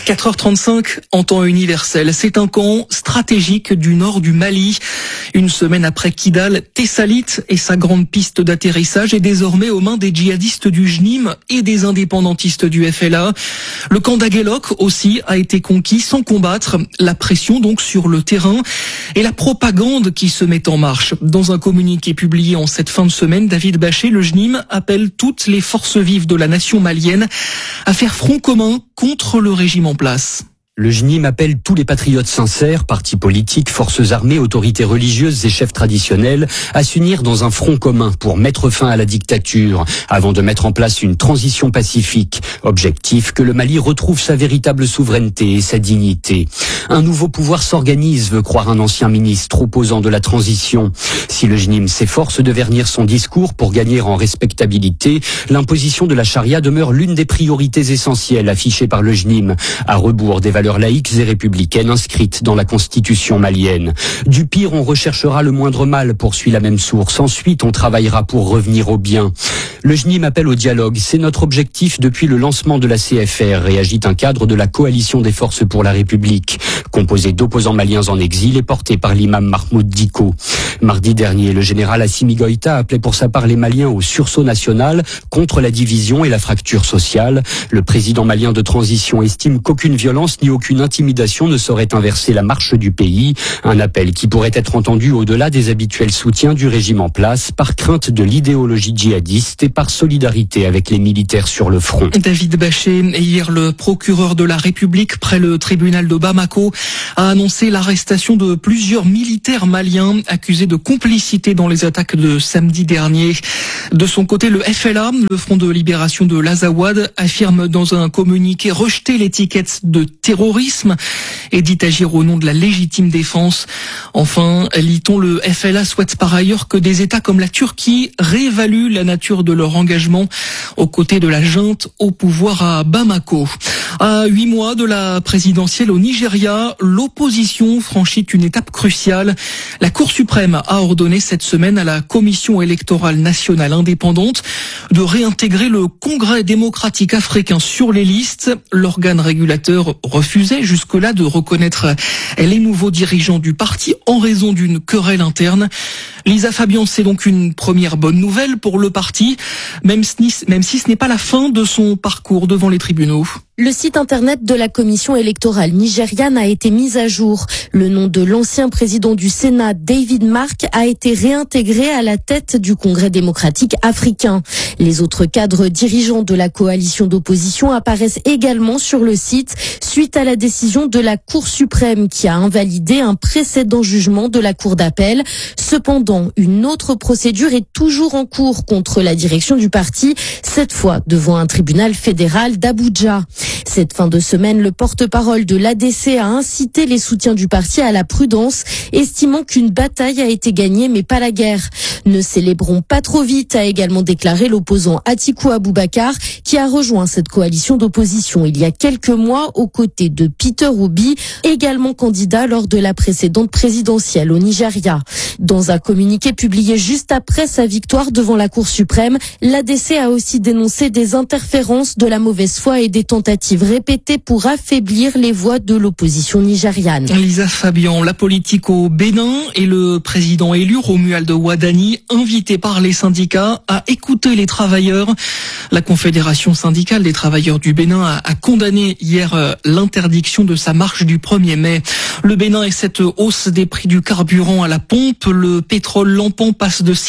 4h35 en temps universel. C'est un camp stratégique du nord du Mali. Une semaine après Kidal, Tessalit et sa grande piste d'atterrissage est désormais aux mains des djihadistes du JNIM et des indépendantistes du FLA. Le camp d'Aguelok aussi a été conquis sans combattre. La pression donc sur le terrain et la propagande qui se met en marche. Dans un communiqué publié en cette fin de semaine, David Bachet, le JNIM, appelle toutes les forces vives de la nation malienne à faire front commun contre le régime en place. Le JNIM appelle tous les patriotes sincères, partis politiques, forces armées, autorités religieuses et chefs traditionnels à s'unir dans un front commun pour mettre fin à la dictature, avant de mettre en place une transition pacifique. Objectif, que le Mali retrouve sa véritable souveraineté et sa dignité. Un nouveau pouvoir s'organise, veut croire un ancien ministre opposant de la transition. Si le JNIM s'efforce de vernir son discours pour gagner en respectabilité, l'imposition de la charia demeure l'une des priorités essentielles affichées par le JNIM, à rebours des valeurs laïques et républicaines inscrites dans la constitution malienne. Du pire, on recherchera le moindre mal, poursuit la même source. Ensuite, on travaillera pour revenir au bien. Le JNIM appelle au dialogue. C'est notre objectif depuis le lancement de la CFR et agite un cadre de la coalition des forces pour la République, composé d'opposants maliens en exil et porté par l'imam Mahmoud Dicko. Mardi dernier, le général Assimi Goïta appelait pour sa part les Maliens au sursaut national contre la division et la fracture sociale. Le président malien de transition estime qu'aucune violence ni aucune intimidation ne saurait inverser la marche du pays. Un appel qui pourrait être entendu au-delà des habituels soutiens du régime en place, par crainte de l'idéologie djihadiste et par solidarité avec les militaires sur le front. David Bachet, hier le procureur de la République près le tribunal de Bamako a annoncé l'arrestation de plusieurs militaires maliens accusés de complicité dans les attaques de samedi dernier. De son côté, le FLA, le Front de libération de l'Azawad, affirme dans un communiqué rejeter l'étiquette de terrorisme et dit agir au nom de la légitime défense. Enfin, lit-on, le FLA souhaite par ailleurs que des États comme la Turquie réévaluent la nature de leur engagement aux côtés de la junte au pouvoir à Bamako. À 8 mois de la présidentielle au Nigeria, l'opposition franchit une étape cruciale. La Cour suprême a ordonné cette semaine à la Commission électorale nationale indépendante de réintégrer le Congrès démocratique africain sur les listes. L'organe régulateur refusait jusque-là de reconnaître les nouveaux dirigeants du parti en raison d'une querelle interne. Lisa Fabian, c'est donc une première bonne nouvelle pour le parti, même si ce n'est pas la fin de son parcours devant les tribunaux. Le site internet de la commission électorale nigériane a été mis à jour. Le nom de l'ancien président du Sénat, David Mark, a été réintégré à la tête du Congrès démocratique africain. Les autres cadres dirigeants de la coalition d'opposition apparaissent également sur le site suite à la décision de la Cour suprême qui a invalidé un précédent jugement de la Cour d'appel. Cependant, une autre procédure est toujours en cours contre la direction du parti, cette fois devant un tribunal fédéral d'Abuja. Cette fin de semaine, le porte-parole de l'ADC a incité les soutiens du parti à la prudence, estimant qu'une bataille a été gagnée mais pas la guerre. Ne célébrons pas trop vite, a également déclaré l'opposant Atiku Abubakar, qui a rejoint cette coalition d'opposition il y a quelques mois aux côtés de Peter Obi, également candidat lors de la précédente présidentielle au Nigeria. Dans un communiqué publié juste après sa victoire devant la Cour suprême, l'ADC a aussi dénoncé des interférences, de la mauvaise foi et des tentatives répétées pour affaiblir les voix de l'opposition nigériane. Lisa Fabian, la politique au Bénin et le président élu Romuald Wadani, invité par les syndicats à écouter les travailleurs. La Confédération syndicale des travailleurs du Bénin a condamné hier l'interdiction de sa marche du 1er mai. Le Bénin et cette hausse des prix du carburant à la pompe, le pétrole lampant passe de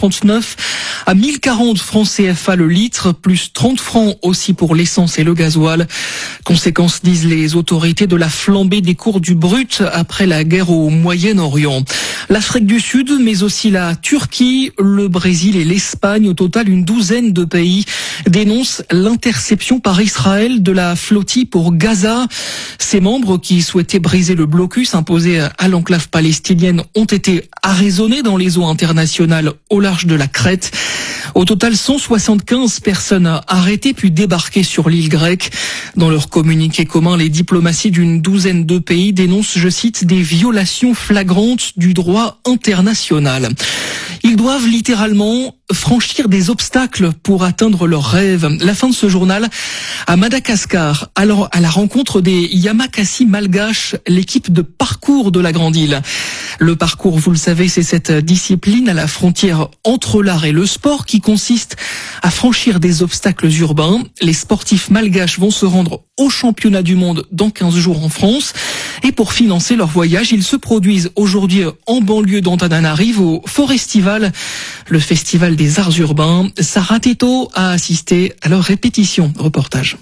639 à 1040 francs CFA le litre, plus 30 francs aussi pour l'essence et le gasoil. Conséquence, disent les autorités, de la flambée des cours du brut après la guerre au Moyen-Orient. L'Afrique du Sud, mais aussi la Turquie, le Brésil et l'Espagne, au total une douzaine de pays, dénoncent l'interception par Israël de la flottille pour Gaza. Ses membres, qui souhaitaient briser le blocus imposé à l'enclave palestinienne, ont été arraisonnés dans les eaux internationales au large de la Crète. Au total, 175 personnes arrêtées puis débarquées sur l'île grecque. Dans leur communiqué commun, les diplomaties d'une douzaine de pays dénoncent, je cite, des violations flagrantes du droit international. Ils doivent littéralement franchir des obstacles pour atteindre leurs rêves. La fin de ce journal à Madagascar, alors à la rencontre des Yamakasi malgaches, l'équipe de parcours de la Grande Île. Le parcours, vous le savez, c'est cette discipline à la frontière entre l'art et le sport qui consiste à franchir des obstacles urbains. Les sportifs malgaches vont se rendre au championnat du monde dans 15 jours en France. Et pour financer leur voyage, ils se produisent aujourd'hui en banlieue d'Antananarive au Forestival, le festival des arts urbains. Sarah Teto a assisté à leur répétition. Reportage.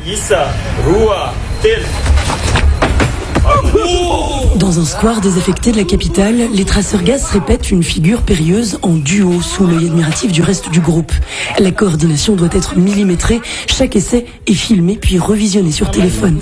Dans un square désaffecté de la capitale, les traceurs gaz répètent une figure périlleuse en duo sous l'œil admiratif du reste du groupe. La coordination doit être millimétrée, chaque essai est filmé puis revisionné sur téléphone.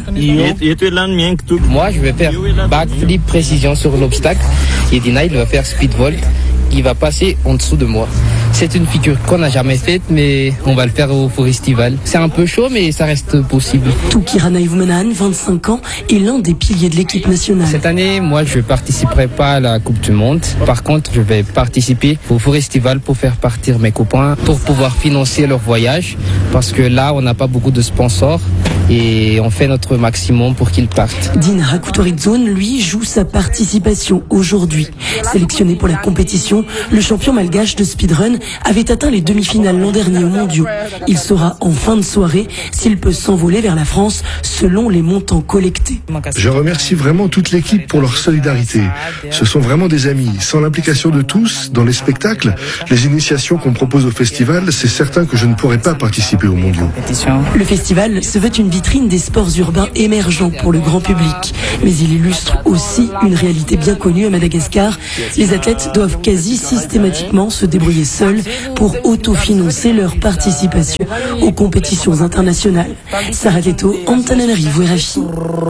Moi, je vais faire backflip précision sur l'obstacle et Dina, il va faire speedvolt. Il va passer en dessous de moi. C'est une figure qu'on n'a jamais faite, mais on va le faire au Forestival. C'est un peu chaud, mais ça reste possible. Toukirana Ivoumenan, 25 ans, est l'un des piliers de l'équipe nationale. Cette année, moi, je ne participerai pas à la Coupe du Monde. Par contre, je vais participer au Forestival pour faire partir mes copains, pour pouvoir financer leur voyage. Parce que là, on n'a pas beaucoup de sponsors et on fait notre maximum pour qu'ils partent. Dina Hakutoridzone, lui, joue sa participation aujourd'hui. Sélectionné pour la compétition, le champion malgache de speedrun avait atteint les demi-finales l'an dernier aux mondiaux. Il saura en fin de soirée s'il peut s'envoler vers la France selon les montants collectés. Je remercie vraiment toute l'équipe pour leur solidarité. Ce sont vraiment des amis. Sans l'implication de tous dans les spectacles, les initiations qu'on propose au festival, c'est certain que je ne pourrais pas participer aux mondiaux. Le festival se veut une vitrine des sports urbains émergents pour le grand public. Mais il illustre aussi une réalité bien connue à Madagascar. Les athlètes doivent quasi systématiquement se débrouiller seuls pour autofinancer leur participation aux compétitions internationales. Sarah Teto, Antananarive, RFI.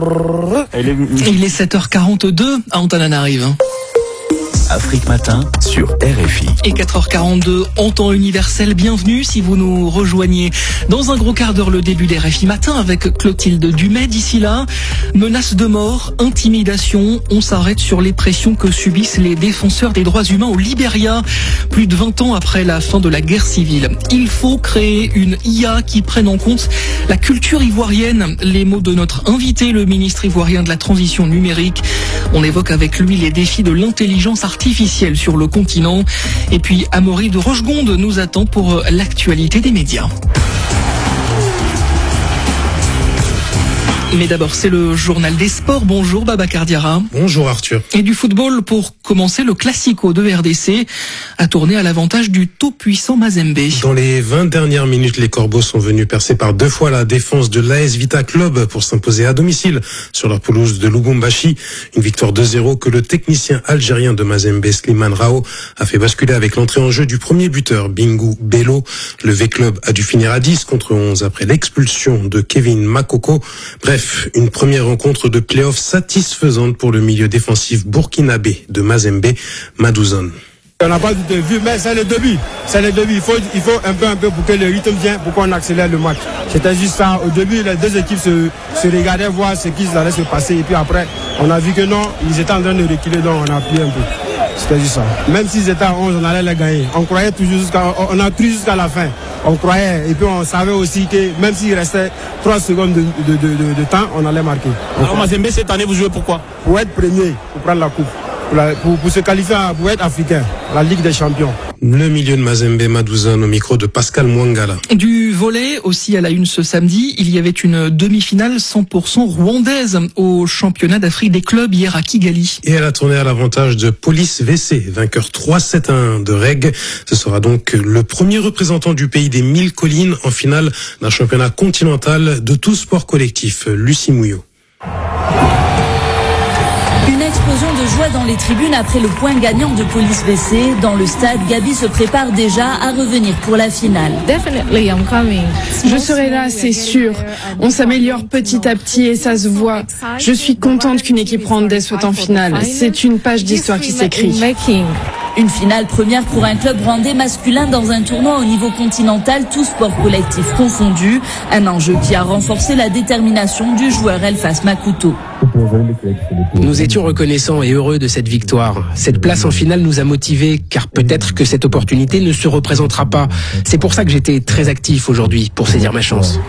Il est 7h42 à Antananarive. Afrique Matin sur RFI. Et 4h42 en temps universel. Bienvenue si vous nous rejoignez dans un gros quart d'heure, le début d'RFI Matin avec Clotilde Dumais. D'ici là, menaces de mort, intimidation. On s'arrête sur les pressions que subissent les défenseurs des droits humains au Libéria, plus de 20 ans après la fin de la guerre civile. Il faut créer une IA qui prenne en compte la culture ivoirienne. Les mots de notre invité, le ministre ivoirien de la transition numérique. On évoque avec lui les défis de l'intelligence artificielle sur le continent. Et puis Amaury de Rochegonde nous attend pour l'actualité des médias. Mais d'abord, c'est le journal des sports. Bonjour Babacar Diarra. Bonjour Arthur. Et du football pour commencer, le Classico de RDC a tourné à l'avantage du tout-puissant Mazembe. Dans les 20 dernières minutes, les Corbeaux sont venus percer par 2 fois la défense de l'AS Vita Club pour s'imposer à domicile sur la pelouse de Lubumbashi. Une victoire 2-0 que le technicien algérien de Mazembe, Slimane Rao, a fait basculer avec l'entrée en jeu du premier buteur, Bingu Bello. Le V-Club a dû finir à 10 contre 11 après l'expulsion de Kevin Makoko. Bref, une première rencontre de play-off satisfaisante pour le milieu défensif burkinabé de Mazembe, Madouzone. On n'a pas vu, mais c'est le début. C'est le début. Il faut un peu pour que le rythme vienne, pour qu'on accélère le match. C'était juste ça. Au début, les deux équipes se regardaient voir ce qui allait se passer. Et puis après, on a vu que non, ils étaient en train de reculer, donc on a appuyé un peu. C'était juste ça. Même s'ils étaient à 11, on allait les gagner. On croyait toujours on a cru jusqu'à la fin. On croyait. Et puis on savait aussi que même s'il restait 3 secondes de temps, on allait marquer. Alors Mazembe, cette année, vous jouez pourquoi? Pour être premier, pour prendre la coupe. Pour se qualifier pour être africain, la Ligue des Champions. Le milieu de Mazembe, Madouzone, au micro de Pascal Mwangala. Du volley, aussi à la une ce samedi, il y avait une demi-finale 100% rwandaise au championnat d'Afrique des clubs hier à Kigali. Et elle a tourné à l'avantage de Police VC, vainqueur 3-7-1 de Reg. Ce sera donc le premier représentant du pays des 1000 collines en finale d'un championnat continental de tout sport collectif. Lucie Mouillot. Une explosion de joie dans les tribunes après le point gagnant de Police VC. Dans le stade, Gabi se prépare déjà à revenir pour la finale. Je serai là, c'est sûr. On s'améliore petit à petit et ça se voit. Je suis contente qu'une équipe rwandaise soit en finale. C'est une page d'histoire qui s'écrit. Une finale première pour un club rwandais masculin dans un tournoi au niveau continental, tout sport collectif confondu. Un enjeu qui a renforcé la détermination du joueur Elfas Makuto. Nous étions reconnaissants et heureux de cette victoire. Cette place en finale nous a motivés, car peut-être que cette opportunité ne se représentera pas. C'est pour ça que j'étais très actif aujourd'hui, pour saisir ma chance.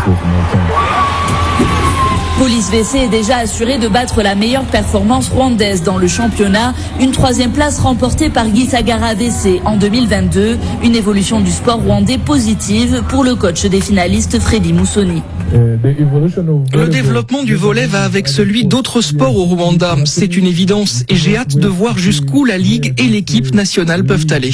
Police VC est déjà assuré de battre la meilleure performance rwandaise dans le championnat. Une 3e place remportée par Gisagara VC en 2022. Une évolution du sport rwandais positive pour le coach des finalistes Freddy Moussoni. Le développement du volley va avec celui d'autres sports au Rwanda. C'est une évidence et j'ai hâte de voir jusqu'où la Ligue et l'équipe nationale peuvent aller.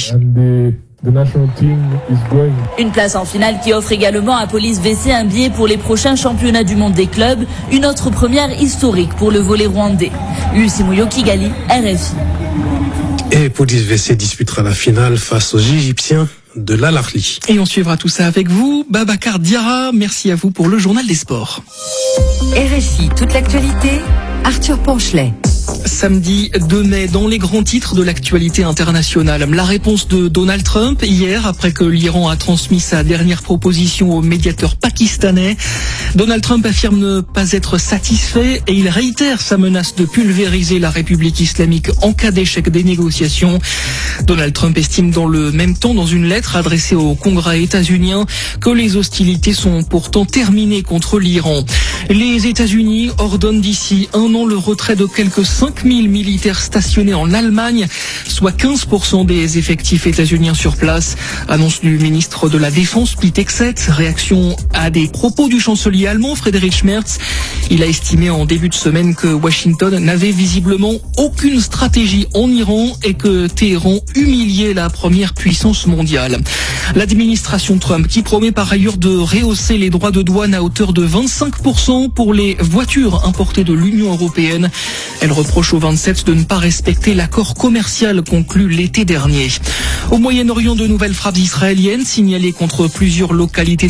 Une place en finale qui offre également à Police VC un billet pour les prochains championnats du monde des clubs. Une autre première historique pour le volley rwandais. Lucie Mouyo, Kigali, RFI. Et Police VC disputera la finale face aux Égyptiens de l'Al Ahly. Et on suivra tout ça avec vous, Babacar Diarra. Merci à vous pour le journal des sports. RFI, toute l'actualité, Arthur Ponchelet. Samedi 2 mai, dans les grands titres de l'actualité internationale, la réponse de Donald Trump hier, après que l'Iran a transmis sa dernière proposition au médiateur pakistanais. Donald Trump affirme ne pas être satisfait et il réitère sa menace de pulvériser la République islamique en cas d'échec des négociations. Donald Trump estime dans le même temps, dans une lettre adressée au Congrès états-unien, que les hostilités sont pourtant terminées contre l'Iran. Les États-Unis ordonnent d'ici un an le retrait de quelques 5000 militaires stationnés en Allemagne, soit 15% des effectifs états-uniens sur place. Annonce du ministre de la Défense, Pete Hegseth, réaction à des propos du chancelier allemand Friedrich Merz. Il a estimé en début de semaine que Washington n'avait visiblement aucune stratégie en Iran et que Téhéran humiliait la première puissance mondiale. L'administration Trump qui promet par ailleurs de rehausser les droits de douane à hauteur de 25% pour les voitures importées de l'Union européenne. Elle reproche aux 27 de ne pas respecter l'accord commercial conclu l'été dernier. Au Moyen-Orient, de nouvelles frappes israéliennes signalées contre plusieurs localités